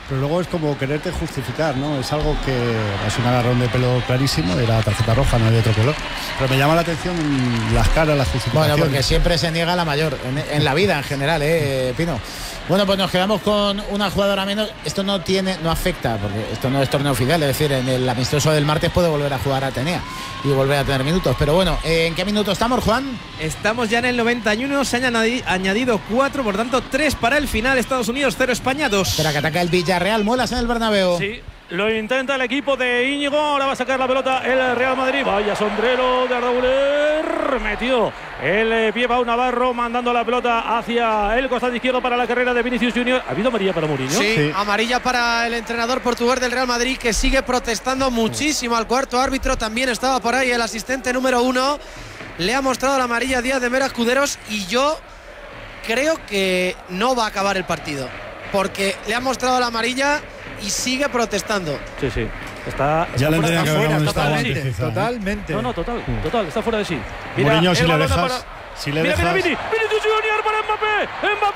pero luego es como quererte justificar, ¿no? Es algo que es un agarrón de pelo clarísimo, era tarjeta roja, no hay de otro color. Pero me llama la atención las caras, las justificaciones. Bueno, porque siempre se niega la mayor, en, en la vida en general, ¿eh, Pino? Bueno, pues nos quedamos con una jugadora menos. Esto no tiene, no afecta, porque esto no es torneo oficial, es decir, en el amistoso del martes puede volver a jugar Atenea y volver a tener minutos. Pero bueno, ¿en qué minuto estamos, Juan? Estamos ya en el noventa y uno, se han añadido cuatro, por tanto tres para el final. Estados Unidos cero, España dos. Espera, que ataca el Villarreal, Muelas en el Bernabéu. Sí. Lo intenta el equipo de Íñigo. Ahora va a sacar la pelota el Real Madrid. Vaya sombrero de Arda Güler. Metió el pie Pau Navarro, mandando la pelota hacia el costado izquierdo para la carrera de Vinicius Junior. ¿Ha habido amarilla para Mourinho? Sí, sí, amarilla para el entrenador portugués del Real Madrid, que sigue protestando muchísimo al cuarto árbitro. También estaba por ahí el asistente número uno. Le ha mostrado la amarilla a Díaz de Mera Escuderos y yo creo que no va a acabar el partido, porque le ha mostrado la amarilla y sigue protestando. Sí, sí. Está, ya le está fuera, totalmente, sí. totalmente. No, no, total, total, está fuera de sí. Mira, Mourinho, si le dejas, para... si le mira, dejas... mira, Vini, Vinicius Junior para Mbappé,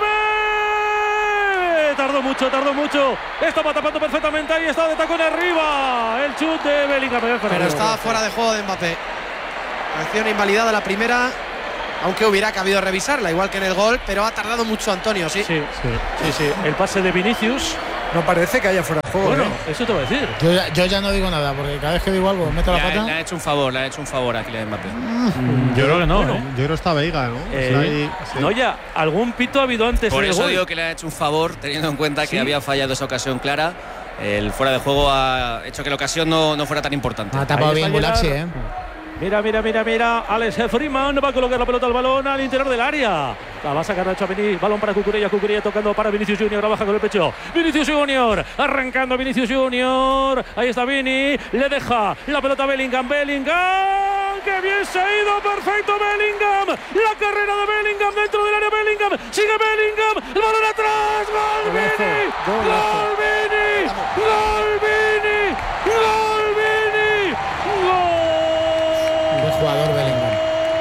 Mbappé. Tardó mucho, tardó mucho. Estaba tapando perfectamente ahí, estaba de tacón arriba. El chute de Bellingham. Pero estaba fuera de juego de Mbappé. Acción invalidada la primera, aunque hubiera cabido revisarla, igual que en el gol, pero ha tardado mucho Antonio, sí. Sí, sí, sí, sí. El pase de Vinicius. No parece que haya fuera de juego. Bueno, ¿eh? eso te voy a decir. Yo ya, yo ya no digo nada, porque cada vez que digo algo meto la le, pata. Le ha hecho un favor, le ha hecho un favor a Kylian Mbappé. Mm, yo creo que no, bueno, ¿eh? Yo creo que está Veiga, ¿no? Eh, o sea, ahí, sí. No, ya, algún pito ha habido antes. Por en el eso gol. digo que le ha hecho un favor, teniendo en cuenta ¿Sí? que había fallado esa ocasión clara. El fuera de juego ha hecho que la ocasión no, no fuera tan importante. Ha tapado bien Gulaxi, ¿eh? Mira, mira, mira, mira. Alex Freeman va a colocar la pelota al balón al interior del área. La va a sacar Nacho Amení. Balón para Cucurella. Cucurella tocando para Vinicius Junior. La baja con el pecho. Vinicius Junior. Arrancando Vinicius Junior. Ahí está Vini. Le deja la pelota a Bellingham. Bellingham. ¡Qué bien se ha ido! ¡Perfecto Bellingham! La carrera de Bellingham dentro del área. Bellingham. Sigue Bellingham. El balón atrás. ¡Gol Vini! ¡Gol Vini! ¡Gol Vini! ¡Gol Vini! ¡Gol! Jugador Bellingham.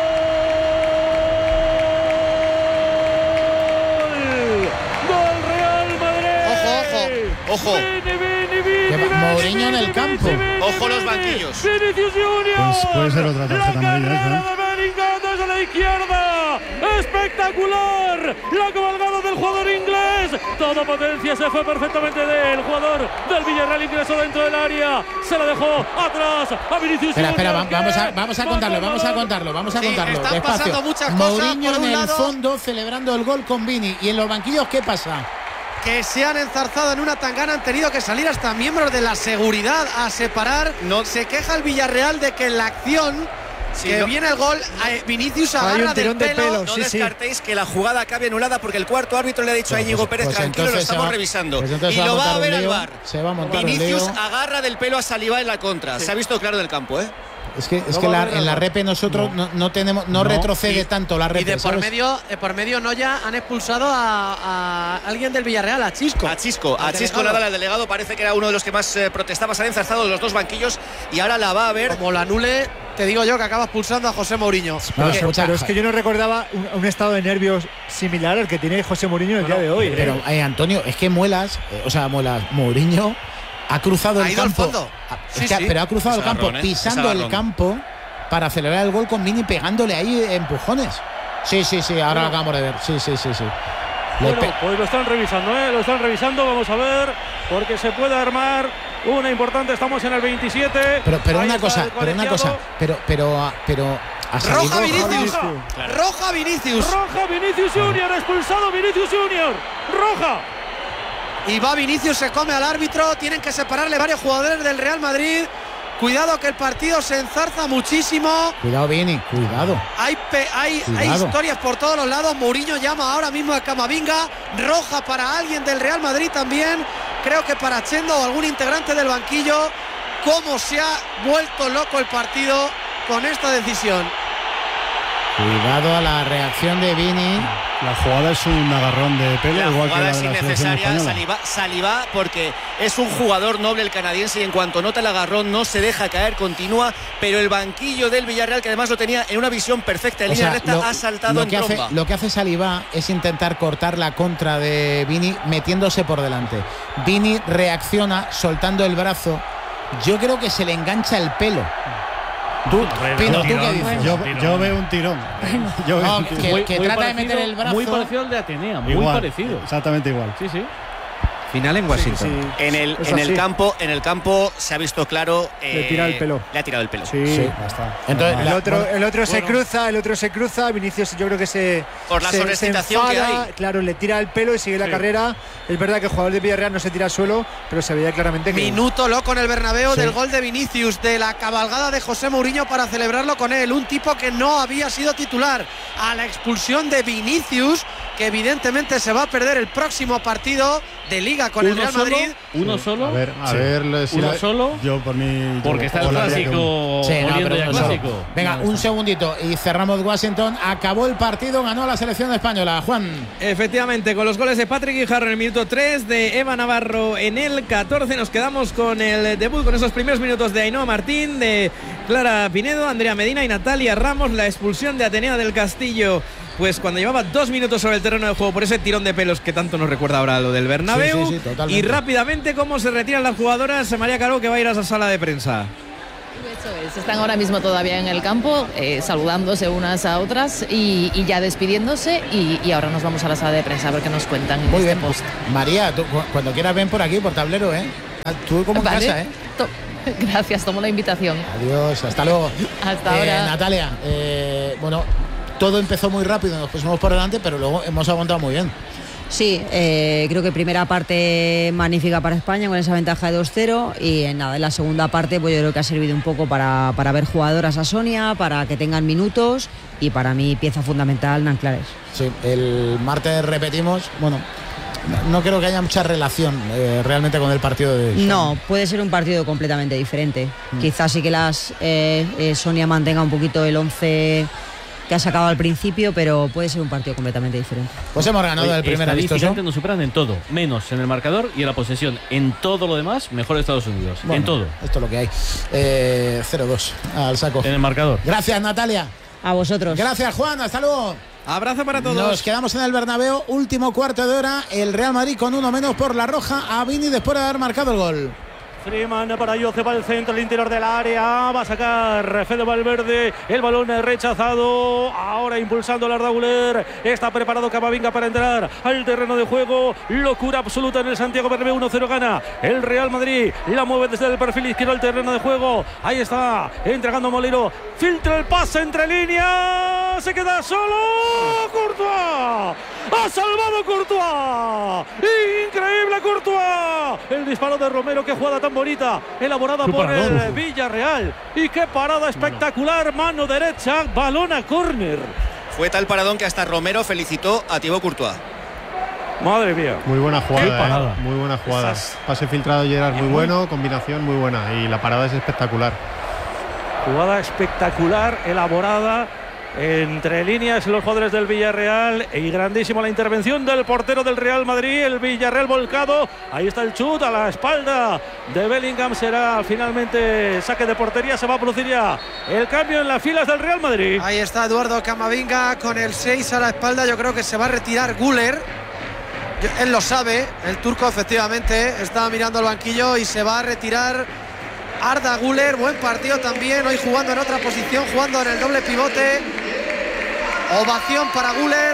Gol Real Madrid. Ojo, ojo, ojo. Vini, Vini, Vini, Vini, Mourinho en el campo. Vini, Ojo los Vini, banquillos. Vinicius Junior. Pues puede ser otra tarjeta la amarilla, carrera ¿eh? de Bellingham desde la izquierda. Espectacular. La cabalgada del jugador inglés. Toda potencia se fue perfectamente del jugador del Villarreal. Ingresó dentro del área. Se la dejó atrás a Vinicius Espera, Junior. espera, vamos a, vamos a contarlo, vamos a contarlo, vamos a Sí, contarlo. están Despacio. pasando muchas cosas. Mourinho Por un en el lado, fondo celebrando el gol con Vini. ¿Y en los banquillos qué pasa? que se han enzarzado en una tangana, han tenido que salir hasta miembros de la seguridad a separar. No. Se queja el Villarreal de que en la acción sí, que no. viene el gol, Vinicius agarra del pelo. De pelo. No sí, descartéis sí. que la jugada acabe anulada porque el cuarto árbitro le ha dicho pues, a Íñigo Pérez, pues tranquilo, lo estamos va, revisando. Pues y lo va a ver al V A R. Se va a montar Vinicius agarra del pelo a Saliba en la contra. Sí. Se ha visto claro del campo, ¿eh? Es que, es que la, en la repe nosotros no, no, no tenemos no, no retrocede y, tanto la repe. Y de por ¿sabes? medio, de por medio Noya han expulsado a, a alguien del Villarreal, a Chisco. A Chisco, a Chisco nada, el delegado parece que era uno de los que más eh, protestaba, se han enzarzado los dos banquillos y ahora la va a ver. Como la anule, te digo yo que acaba expulsando a José Mourinho. No, pero, pero es que yo no recordaba un, un estado de nervios similar al que tiene José Mourinho el no, día de hoy. Pero ¿eh? eh, Antonio, es que Muelas, eh, o sea, Muelas, Mourinho ha cruzado ha el campo. Al fondo. Sí, que, sí. Pero ha cruzado es el campo, agarrón, ¿eh? pisando el campo para celebrar el gol con Vini pegándole ahí empujones. Sí, sí, sí, ahora bueno. lo acabamos de ver. Sí, sí, sí, sí. Bueno, pues lo están revisando, ¿eh? Lo están revisando, vamos a ver, porque se puede armar una importante, estamos en el veintisiete. Pero, pero una cosa, pero una cosa, pero, pero, pero. Roja Vinicius, roja. Claro. roja Vinicius. Roja Vinicius Junior, expulsado Vinicius Junior. Roja. Y va Vinicius, se come al árbitro, tienen que separarle varios jugadores del Real Madrid. Cuidado que el partido se enzarza muchísimo. Cuidado, Vini, cuidado. Hay, pe hay, hay historias por todos los lados. Mourinho llama ahora mismo a Camavinga. Roja para alguien del Real Madrid también. Creo que para Chendo o algún integrante del banquillo. Cómo se ha vuelto loco el partido con esta decisión. Cuidado a la reacción de Vini. La jugada es un agarrón de pelo, la igual que la es de la selección innecesaria. española. Saliba, Saliba, porque es un jugador noble el canadiense y en cuanto nota el agarrón no se deja caer, continúa, pero el banquillo del Villarreal, que además lo tenía en una visión perfecta en O línea sea, recta, lo, ha saltado lo en que tromba. hace, lo que hace Saliba es intentar cortar la contra de Vini metiéndose por delante. Vini reacciona soltando el brazo. Yo creo que se le engancha el pelo. Tú, Pino, ¿tú qué dices? Yo, yo veo un tirón. Yo veo No, un que, tirón. que muy trata de parecido, meter el brazo. Muy parecido al de Atenea, muy Igual, parecido. Exactamente igual. Sí, sí. Final en Washington. Sí, sí. En el, Es en el así. campo, en el campo se ha visto claro. Le eh, tira el pelo. Le ha tirado el pelo. Sí, Sí, ya está. Entonces, El la- otro, bueno, el otro se bueno. cruza, el otro se cruza. Vinicius, yo creo que se. Por la se- sobreexcitación se que enfada, hay. Claro, le tira el pelo y sigue la Sí. carrera. Es verdad que el jugador de Villarreal no se tira al suelo, pero se veía claramente que. Minuto loco en el Bernabéu Sí. del gol de Vinicius, de la cabalgada de José Mourinho para celebrarlo con él. Un tipo que no había sido titular. A la expulsión de Vinicius, que evidentemente se va a perder el próximo partido de Liga con el Uno Real solo, Madrid. uno solo. A ver, a Sí. ver si Uno la- solo. Yo por mí. yo Porque está el juraría que clásico. Sí, no, oliendo pero ya uno solo. clásico. Venga, un segundito y cerramos Washington. Acabó el partido, ganó la selección española. Juan. Efectivamente, con los goles de Patrick Guijarro en el minuto tres, de Eva Navarro en el catorce, nos quedamos con el debut, con esos primeros minutos de Ainhoa Martín, de Clara Pinedo, Andrea Medina y Natalia Ramos. La expulsión de Atenea del Castillo, pues cuando llevaba dos minutos sobre el terreno de juego por ese tirón de pelos que tanto nos recuerda ahora a lo del Bernabéu. Sí, sí, sí, totalmente. Y rápidamente cómo se retiran las jugadoras. María Caro, que va a ir a esa sala de prensa. Eso es, están ahora mismo todavía en el campo, eh, saludándose unas a otras y, y ya despidiéndose. Y, y ahora nos vamos a la sala de prensa a ver qué nos cuentan en Muy este bien. post. María, tú, cu- cuando quieras ven por aquí, por tablero, ¿eh? Tú como en Vale. casa, ¿eh? To- Gracias, tomo la invitación. Adiós, hasta luego. Hasta Eh, ahora. Natalia, eh, bueno, todo empezó muy rápido, nos pusimos por delante, pero luego hemos aguantado muy bien. Sí, eh, creo que primera parte magnífica para España con esa ventaja de dos cero y en nada, en la segunda parte pues yo creo que ha servido un poco para, para ver jugadoras a Sonia, para que tengan minutos y para mí pieza fundamental Nanclares. Sí, el martes repetimos, bueno, no, no creo que haya mucha relación eh, realmente con el partido de Sonia. No, puede ser un partido completamente diferente. Mm. Quizás sí que las eh, eh, Sonia mantenga un poquito el once que ha sacado al principio, pero puede ser un partido completamente diferente. Pues hemos ganado Oye, el primer amistoso. estadísticamente nos superan en todo, menos en el marcador y en la posesión. En todo lo demás, mejor Estados Unidos. Bueno, en todo. Esto es lo que hay. Eh, cero dos al saco. En el marcador. Gracias, Natalia. A vosotros. Gracias, Juan. Hasta luego. Abrazo para todos. Nos quedamos en el Bernabéu, último cuarto de hora. El Real Madrid con uno menos por la roja a Vini después de haber marcado el gol. Freeman para Jose, va al centro, el interior del área, va a sacar Fede Valverde, el balón rechazado, ahora impulsando el Arda Güler, está preparado Camavinga para entrar al terreno de juego, locura absoluta en el Santiago Bernabéu, uno cero gana el Real Madrid, la mueve desde el perfil izquierdo al terreno de juego, ahí está, entregando Molero, filtra el pase entre líneas, se queda solo, Courtois, ha salvado Courtois, increíble Courtois, el disparo de Romero, qué jugada tan bonita, elaborada Qué por paradón. el Villarreal, y qué parada espectacular, mano derecha, balón a córner. Fue tal paradón que hasta Romero felicitó a Thibaut Courtois. Madre mía. Muy buena Qué jugada, parada. eh, muy buena jugada. Esas- Pase filtrado de Gerard muy muy- bueno, combinación muy buena y la parada es espectacular. Jugada espectacular, elaborada entre líneas los jugadores del Villarreal y grandísima la intervención del portero del Real Madrid, el Villarreal volcado, ahí está el chut a la espalda de Bellingham, será finalmente saque de portería, se va a producir ya el cambio en las filas del Real Madrid. Ahí está Eduardo Camavinga con el seis a la espalda. Yo creo que se va a retirar Güler. Yo- Él lo sabe, el turco efectivamente está mirando al banquillo y se va a retirar Arda Güler. Buen partido también, hoy jugando en otra posición, jugando en el doble pivote. Ovación para Güler.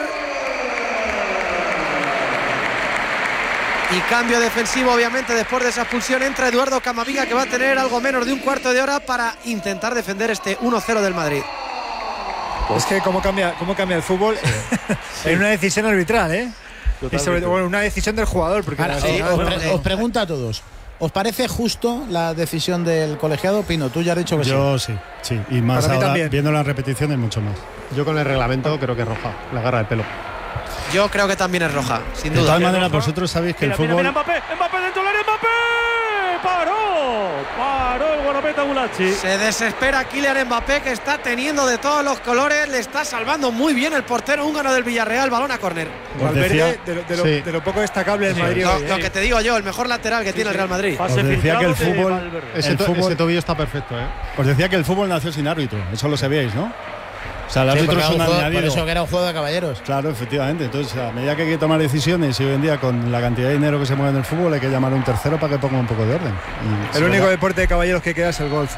Y cambio defensivo, obviamente, después de esa expulsión. Entra Eduardo Camavinga, que va a tener algo menos de un cuarto de hora para intentar defender este uno cero del Madrid. Es que cómo cambia, cómo cambia el fútbol en una decisión arbitral, ¿eh? Y sobre todo, bueno, una decisión del jugador. Porque Ahora, al eh, final- os, pre- os pregunto a todos, ¿os parece justo la decisión del colegiado? Pino, tú ya has dicho que Yo sí, sí. Y más Para mí ahora, también. viendo las repeticiones, mucho más. Yo con el reglamento creo que es roja, la agarra el pelo. Yo creo que también es roja, sin De duda. todas maneras, vosotros sabéis que Mira, el mira, fútbol. mira, Mbappé, Mbappé dentro del área, Mbappé. paró, paró el guardameta Gulacsi. Se desespera Kylian Mbappé, que está teniendo de todos los colores, le está salvando muy bien el portero húngaro del Villarreal, balón a córner. Valverde, de, de, sí. de lo poco destacable del Madrid. Lo, lo que te digo yo, el mejor lateral que sí, tiene sí. el Real Madrid. Os decía que el fútbol, ese, el to, fútbol ese tobillo está perfecto, ¿eh? Os decía que el fútbol nació sin árbitro, eso lo sabíais, ¿no? O sea, el árbitro sí, es un añadido. Por eso que era un juego de caballeros. Claro, efectivamente. Entonces, a medida que hay que tomar decisiones y hoy en día con la cantidad de dinero que se mueve en el fútbol hay que llamar a un tercero para que ponga un poco de orden. Y el único verdad. deporte de caballeros que queda es el golf.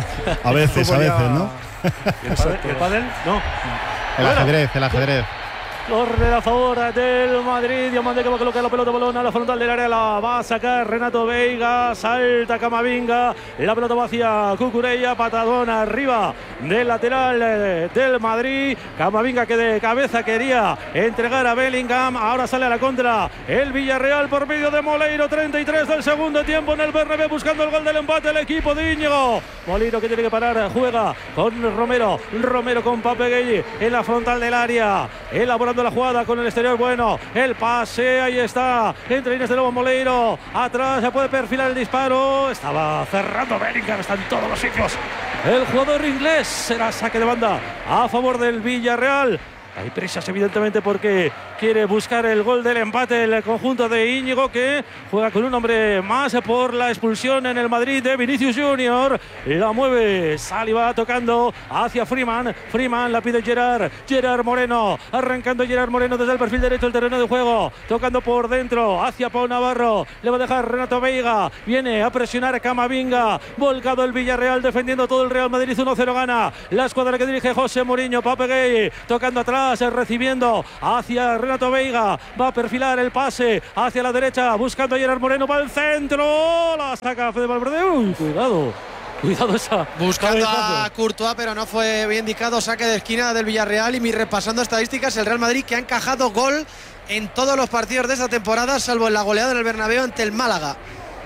A veces, a veces, ya... ¿no? ¿Y el pádel? ¿El pádel? No. El ajedrez, el ajedrez. Corre a favor del Madrid. Diamante que va a colocar la pelota balón a la frontal del área. La va a sacar Renato Veiga. Salta Camavinga. La pelota va hacia Cucurella. Patadón arriba del lateral del Madrid. Camavinga que de cabeza quería entregar a Bellingham. Ahora sale a la contra el Villarreal por medio de Moleiro. treinta y tres del segundo tiempo en el Bernabéu buscando el gol del empate. El equipo de Íñigo. Moleiro que tiene que parar. Juega con Romero. Romero con Papegueyi en la frontal del área. Elaborando la jugada con el exterior, bueno, el pase, ahí está, entre líneas de nuevo Moleiro, atrás se puede perfilar el disparo, estaba cerrando Bellingham, está en todos los sitios el jugador inglés, será saque de banda a favor del Villarreal. Hay prisas evidentemente porque quiere buscar el gol del empate el conjunto de Íñigo, que juega con un hombre más por la expulsión en el Madrid de Vinicius Junior. La mueve Saliba tocando hacia Freeman. Freeman la pide Gerard. Gerard Moreno. Arrancando Gerard Moreno desde el perfil derecho del terreno de juego. Tocando por dentro hacia Pau Navarro. Le va a dejar Renato Veiga. Viene a presionar a Camavinga. Volcado el Villarreal defendiendo todo el Real Madrid. uno cero gana la escuadra que dirige José Mourinho. Papegueyi tocando atrás. Recibiendo hacia Renato Veiga, va a perfilar el pase hacia la derecha, buscando a Gerard Moreno para el centro, la saca Fede Valverde. Uy, cuidado, cuidado esa. Buscando cabezazo. a Courtois, pero no fue bien indicado, saque de esquina del Villarreal. Y mi repasando estadísticas, el Real Madrid que ha encajado gol en todos los partidos de esta temporada, salvo en la goleada en el Bernabéu ante el Málaga.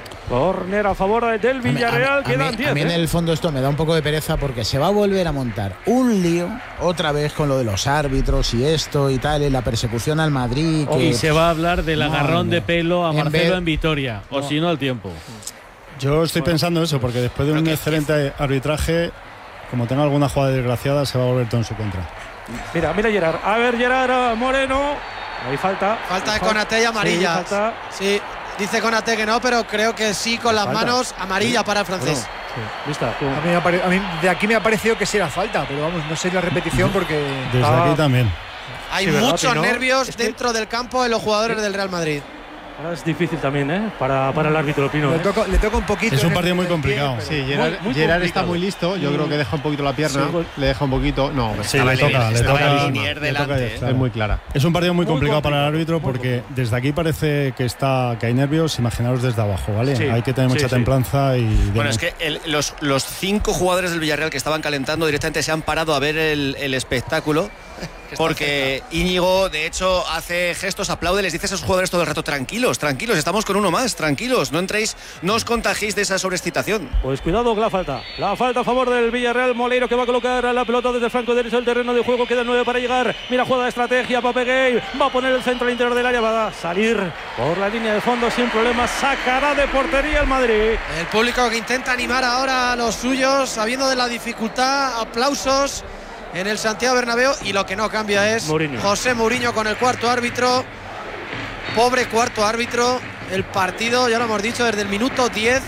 Córner a favor del Villarreal. A mí, a mí, quedan diez. A mí en el fondo esto me da un poco de pereza porque se va a volver a montar un lío otra vez con lo de los árbitros y esto y tal, y la persecución al Madrid. Que, y se va a hablar del agarrón no, de pelo a en Marcelo vez, en Vitoria, o no. si no al tiempo. Yo estoy bueno, pensando eso, porque después de un que, excelente que... arbitraje, como tenga alguna jugada desgraciada, se va a volver todo en su contra. Mira, mira Gerard. A ver, Gerard Moreno. Hay falta. Falta de Konate y amarilla. Sí, falta. sí. Dice Konate que no, pero creo que sí con las falta. manos, amarilla sí. para el francés. Bueno, sí. ¿Lista? A mí, a mí de aquí me ha parecido que sí era falta, pero vamos, no sé la repetición porque... Desde ah. aquí también. Hay sí, muchos ¿no? nervios es que... dentro del campo de los jugadores sí. del Real Madrid. Ahora es difícil también, ¿eh? Para, para el árbitro, Pino. Le, ¿eh? toca, le toca un poquito. Es un partido muy complicado. Pie, sí, Gerard, muy, muy Gerard está muy listo. Yo mm. creo que deja un poquito la pierna. Sí, le deja un poquito. No, sí, le toca, le toca. Le toca es, claro. es muy clara. Es un partido muy, muy complicado, complicado para el árbitro porque desde aquí parece que está que hay nervios. Imaginaros desde abajo, ¿vale? Sí, hay que tener mucha sí, templanza sí. y. Bueno, es que el, los, los cinco jugadores del Villarreal que estaban calentando directamente se han parado a ver el, el espectáculo. Porque Íñigo, de hecho, hace gestos, aplaude, les dice a esos jugadores todo el rato: tranquilos, tranquilos, estamos con uno más, tranquilos, no entréis, no os contagiéis de esa sobreexcitación. Pues cuidado con la falta, la falta a favor del Villarreal. Moleiro que va a colocar la pelota desde el flanco derecho del terreno de juego, queda nueve para llegar. Mira, juega de estrategia, Papegueyi va a poner el centro al interior del área, va a salir por la línea de fondo sin problemas, sacará de portería el Madrid. El público que intenta animar ahora a los suyos, sabiendo de la dificultad, aplausos en el Santiago Bernabéu, y lo que no cambia es Mourinho. José Mourinho con el cuarto árbitro. Pobre cuarto árbitro. El partido, ya lo hemos dicho, desde el minuto diez.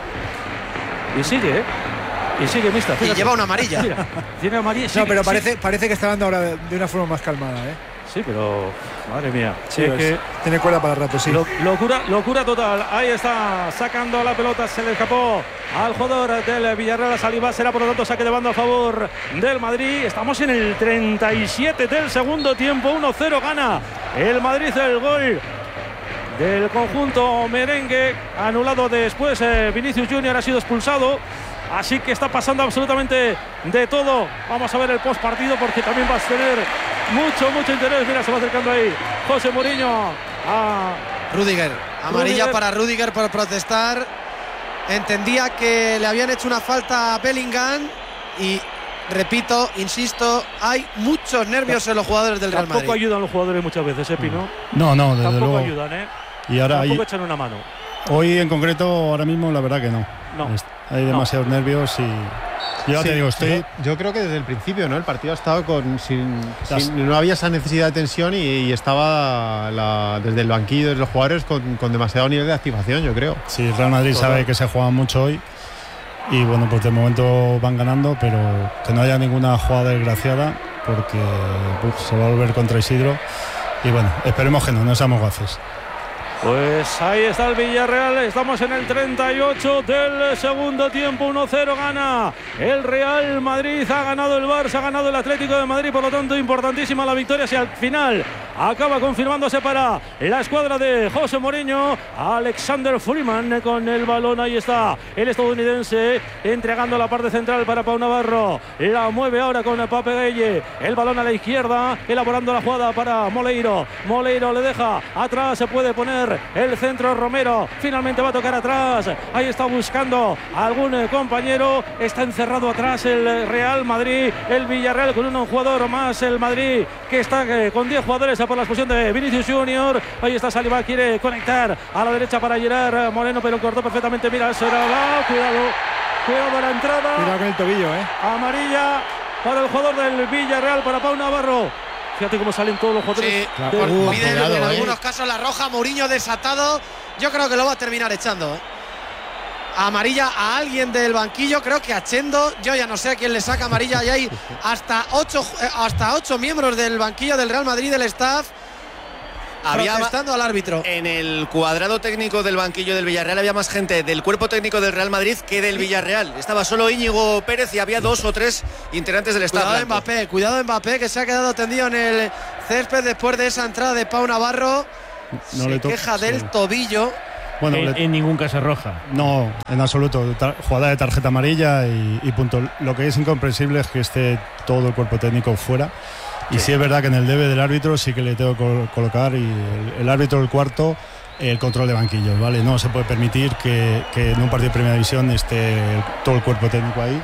Y sigue, ¿eh? Y sigue, mista. Y lleva una amarilla. Mira, tiene amarilla. Sigue, no, pero parece, parece que está dando ahora de una forma más calmada, ¿eh? Sí, pero madre mía. Sí, es que tiene cuerda para el rato, sí. Lo, locura, locura total. Ahí está, sacando la pelota, se le escapó al jugador del Villarreal. Saliba será por lo tanto saque de banda a favor del Madrid. Estamos en el treinta y siete del segundo tiempo. uno cero gana el Madrid, el gol del conjunto merengue. Anulado después, eh, Vinicius Junior ha sido expulsado. Así que está pasando absolutamente de todo. Vamos a ver el post partido porque también va a tener mucho, mucho interés. Mira, se va acercando ahí José Mourinho a Rüdiger. Amarilla Rüdiger. Para Rüdiger por protestar. Entendía que le habían hecho una falta a Bellingham y, repito, insisto, hay muchos nervios en los jugadores del Real Madrid. Tampoco ayudan los jugadores muchas veces, ¿eh, Pino? No, no, desde Tampoco luego. ayudan, ¿eh? Y ahora Tampoco hay... echan una mano. Hoy en concreto, ahora mismo, la verdad que no. No. Hay demasiados no. nervios y... Yo sí, te digo, estoy... Yo, yo creo que desde el principio, ¿no? El partido ha estado con... Sin, sin, no había esa necesidad de tensión y, y estaba la, desde el banquillo, desde los jugadores, con, con demasiado nivel de activación, yo creo. Sí, el Real Madrid Total. sabe que se juega mucho hoy y bueno, pues de momento van ganando, pero que no haya ninguna jugada desgraciada porque uf, se va a volver contra Isidro y bueno, esperemos que no, no seamos gaces. Pues ahí está el Villarreal, estamos en el treinta y ocho del segundo tiempo, uno cero gana el Real Madrid, ha ganado el Barça, ha ganado el Atlético de Madrid, por lo tanto importantísima la victoria, si al final acaba confirmándose para la escuadra de José Mourinho. Alexander Freeman con el balón, ahí está el estadounidense entregando la parte central para Pau Navarro, la mueve ahora con Pape Gueye, el balón a la izquierda, elaborando la jugada para Moleiro, Moleiro le deja atrás, se puede poner el centro Romero, finalmente va a tocar atrás, ahí está buscando a algún compañero, está encerrado atrás el Real Madrid, el Villarreal con un jugador más, el Madrid que está eh, con diez jugadores por la expulsión de Vinicius Junior, ahí está Saliba, quiere conectar a la derecha para Gerard Moreno, pero cortó perfectamente, mira, será la, cuidado, cuidado a la entrada, cuidado con el tobillo, eh. amarilla para el jugador del Villarreal, para Pau Navarro. Fíjate cómo salen todos los jugadores. Sí, claro. Del... Uh, piden cuidado, en eh. algunos casos la roja. Mourinho desatado. Yo creo que lo va a terminar echando. ¿eh? Amarilla a alguien del banquillo. Creo que a Chendo. Yo ya no sé a quién le saca amarilla. Y hay hasta ocho, hasta ocho miembros del banquillo del Real Madrid, del staff, había protestando al árbitro. En el cuadrado técnico del banquillo del Villarreal había más gente del cuerpo técnico del Real Madrid que del Villarreal. Estaba solo Íñigo Pérez y había dos o tres integrantes del staff. Cuidado Mbappé, cuidado Mbappé, que se ha quedado tendido en el césped después de esa entrada de Pau Navarro. No se le queja del sí. tobillo. Bueno, en, le... en ningún caso roja. No, en absoluto. Tar- jugada de tarjeta amarilla y, y punto. Lo que es incomprensible es que esté todo el cuerpo técnico fuera. Y sí es verdad que en el debe del árbitro sí que le tengo que colocar, y el, el árbitro del cuarto, el control de banquillos, ¿vale? No se puede permitir que, que en un partido de primera división esté todo el cuerpo técnico ahí.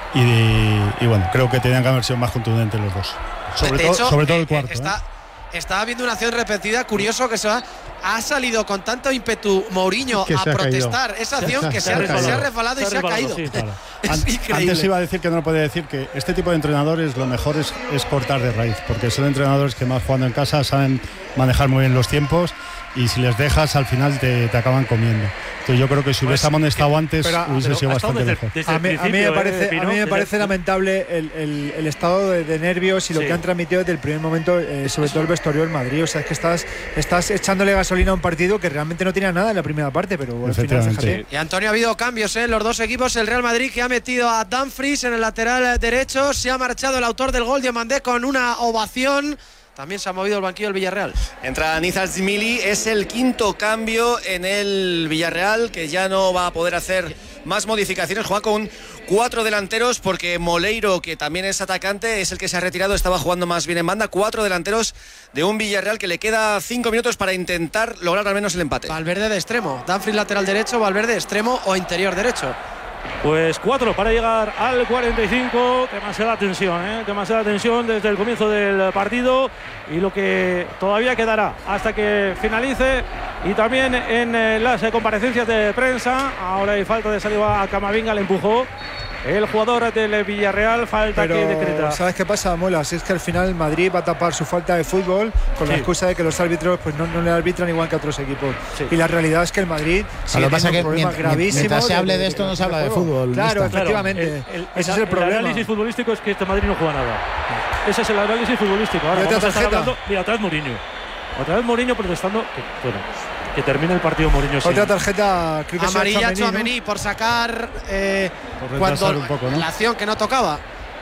Y, y bueno, creo que tenían que haber sido más contundentes los dos. Sobre, de todo, hecho, sobre todo el eh, cuarto. Está, ¿eh? Estaba viendo una acción repetida, curioso que se va, ha salido con tanto ímpetu Mourinho que a protestar caído. esa acción, que se, se, se, ha, se ha resbalado y se ha caído. Sí, claro. Es increíble. Antes iba a decir que no lo podía decir, que este tipo de entrenadores lo mejor es, es cortar de raíz, porque son entrenadores que más jugando en casa saben manejar muy bien los tiempos, y si les dejas al final te, te acaban comiendo. Entonces yo creo que si hubiese amonestado antes pero, hubiese pero sido bastante mejor. A mí, a mí me parece, eh, a mí me parece lamentable el, el, el estado de, de nervios y lo sí. que han transmitido desde el primer momento, eh, sobre todo el vestuario del Madrid. O sea, es que estás, estás echándole gasolina a un partido que realmente no tenía nada en la primera parte, pero al final, fíjate. Y Antonio, ha habido cambios en ¿eh? los dos equipos. El Real Madrid, que ha metido a Dumfries en el lateral derecho, se ha marchado el autor del gol, Diomandé, con una ovación. También se ha movido el banquillo del Villarreal. Entra Nizar Zmili, es el quinto cambio en el Villarreal, que ya no va a poder hacer más modificaciones. Juega con cuatro delanteros porque Moleiro, que también es atacante, es el que se ha retirado, estaba jugando más bien en banda. Cuatro delanteros de un Villarreal que le queda cinco minutos para intentar lograr al menos el empate. Valverde de extremo, Dumfries lateral derecho, Valverde extremo o interior derecho. Pues cuatro para llegar al cuarenta y cinco. Demasiada tensión, ¿eh? demasiada tensión desde el comienzo del partido, y lo que todavía quedará hasta que finalice. Y también en eh, las eh, comparecencias de prensa, ahora hay falta de salida a Camavinga, le empujó el jugador del Villarreal, falta pero, que decreta. ¿Sabes qué pasa, Mola? Si es que al final el Madrid va a tapar su falta de fútbol con sí. la excusa de que los árbitros pues no, no le arbitran igual que a otros equipos. Sí. Y la realidad es que el Madrid sigue teniendo un problema gravísimo. Mientras se hable de, de esto no se habla de fútbol. Claro, efectivamente. Claro, el, el, ese el, es el problema. El análisis futbolístico es que este Madrid no juega nada. Ese es el análisis futbolístico. Ahora vamos a estar hablando. Mira, otra vez Mourinho. Otra vez Mourinho protestando. Que, bueno, que termine el partido Mourinho. Otra sin... tarjeta, creo que amarilla a Tchouaméni, ¿no? por sacar eh, por cuando un poco, ¿no? la acción que no tocaba.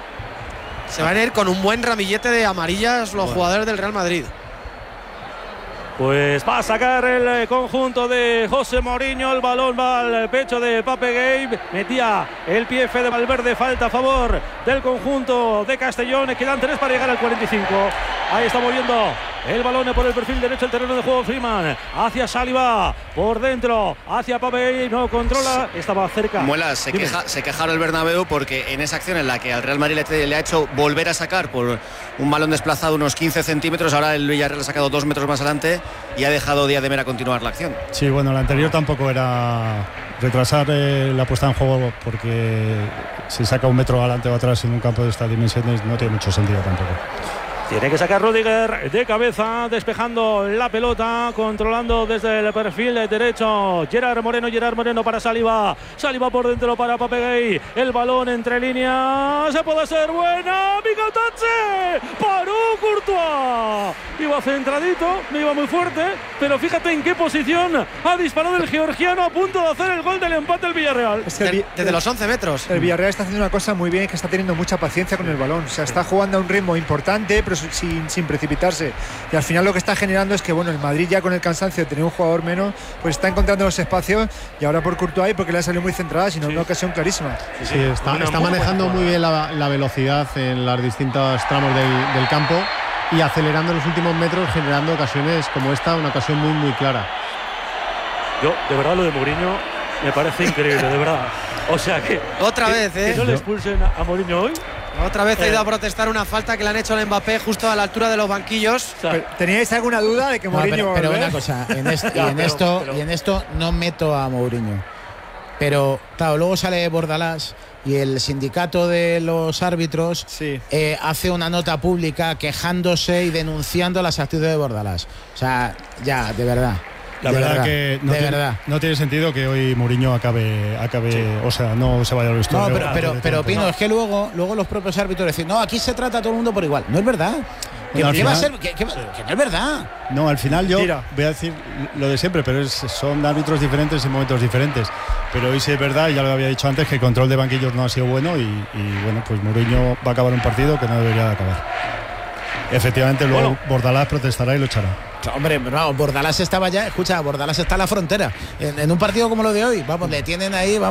Se van a ir con un buen ramillete de amarillas los bueno. jugadores del Real Madrid. Pues va a sacar el conjunto de José Mourinho, el balón va al pecho de Pape Gueye, metía el pie de Valverde, falta a favor del conjunto de Castellón, quedan tres para llegar al cuarenta y cinco. Ahí está moviendo el balón por el perfil derecho del terreno de juego Freeman. Hacia Saliba, por dentro, hacia Papey, no controla, estaba cerca. Muela, se, queja, se quejaron el Bernabéu porque en esa acción en la que al Real Madrid le, le ha hecho volver a sacar por un balón desplazado unos quince centímetros, ahora el Villarreal ha sacado dos metros más adelante y ha dejado Díaz de Mera continuar la acción. Sí, bueno, la anterior tampoco era retrasar eh, la puesta en juego, porque si saca un metro adelante o atrás en un campo de estas dimensiones no tiene mucho sentido tampoco. Tiene que sacar Rüdiger de cabeza, despejando la pelota, controlando desde el perfil derecho. Gerard Moreno, Gerard Moreno para Saliba. Saliba por dentro para Papegay. El balón entre líneas. Se puede ser buena. Picotache. Paró Courtois. Iba centradito, no iba muy fuerte, pero fíjate en qué posición ha disparado el georgiano a punto de hacer el gol del empate del Villarreal. Es el, desde los once metros. El Villarreal está haciendo una cosa muy bien, que está teniendo mucha paciencia con el balón. O sea, está jugando a un ritmo importante, pero Sin, sin precipitarse, y al final lo que está generando es que bueno, el Madrid ya con el cansancio de tener un jugador menos, pues está encontrando los espacios, y ahora por Courtois porque le ha salido muy centrada, sino sí. Una ocasión clarísima. Sí, sí, está, está manejando muy bien la, la velocidad en los distintos tramos del, del campo y acelerando en los últimos metros, generando ocasiones como esta, una ocasión muy muy clara. Yo, de verdad, lo de Mourinho me parece increíble, de verdad. O sea que otra que, vez, ¿eh? Que no le expulsen a Mourinho hoy. Otra vez eh. ha ido a protestar una falta que le han hecho al Mbappé justo a la altura de los banquillos. O sea, ¿teníais alguna duda de que no, Mourinho? Pero, pero una cosa, en, este, ya, y, en pero, esto, pero... y en esto no meto a Mourinho. Pero claro, luego sale Bordalás y el sindicato de los árbitros sí. eh, hace una nota pública quejándose y denunciando las actitudes de Bordalás. O sea, ya, de verdad. La de verdad, verdad que no de tiene, verdad. no tiene sentido que hoy Mourinho acabe, acabe sí. o sea, no se vaya al vestuario. No, pero, pero, pero Pino, no. es que luego, luego los propios árbitros dicen, no, aquí se trata a todo el mundo por igual. No es verdad. ¿Qué, no, ¿qué final, va a ser? ¿Qué, qué, que no es verdad. No, al final yo Mira. voy a decir lo de siempre, pero es, son árbitros diferentes en momentos diferentes. Pero hoy sí es verdad, ya lo había dicho antes, que el control de banquillos no ha sido bueno y, y bueno, pues Mourinho va a acabar un partido que no debería de acabar. Efectivamente, luego bueno. Bordalás protestará y lo echará. Hombre, vamos, Bordalás estaba ya, escucha, Bordalás está en la frontera. En, en un partido como lo de hoy, vamos, le tienen ahí, vamos.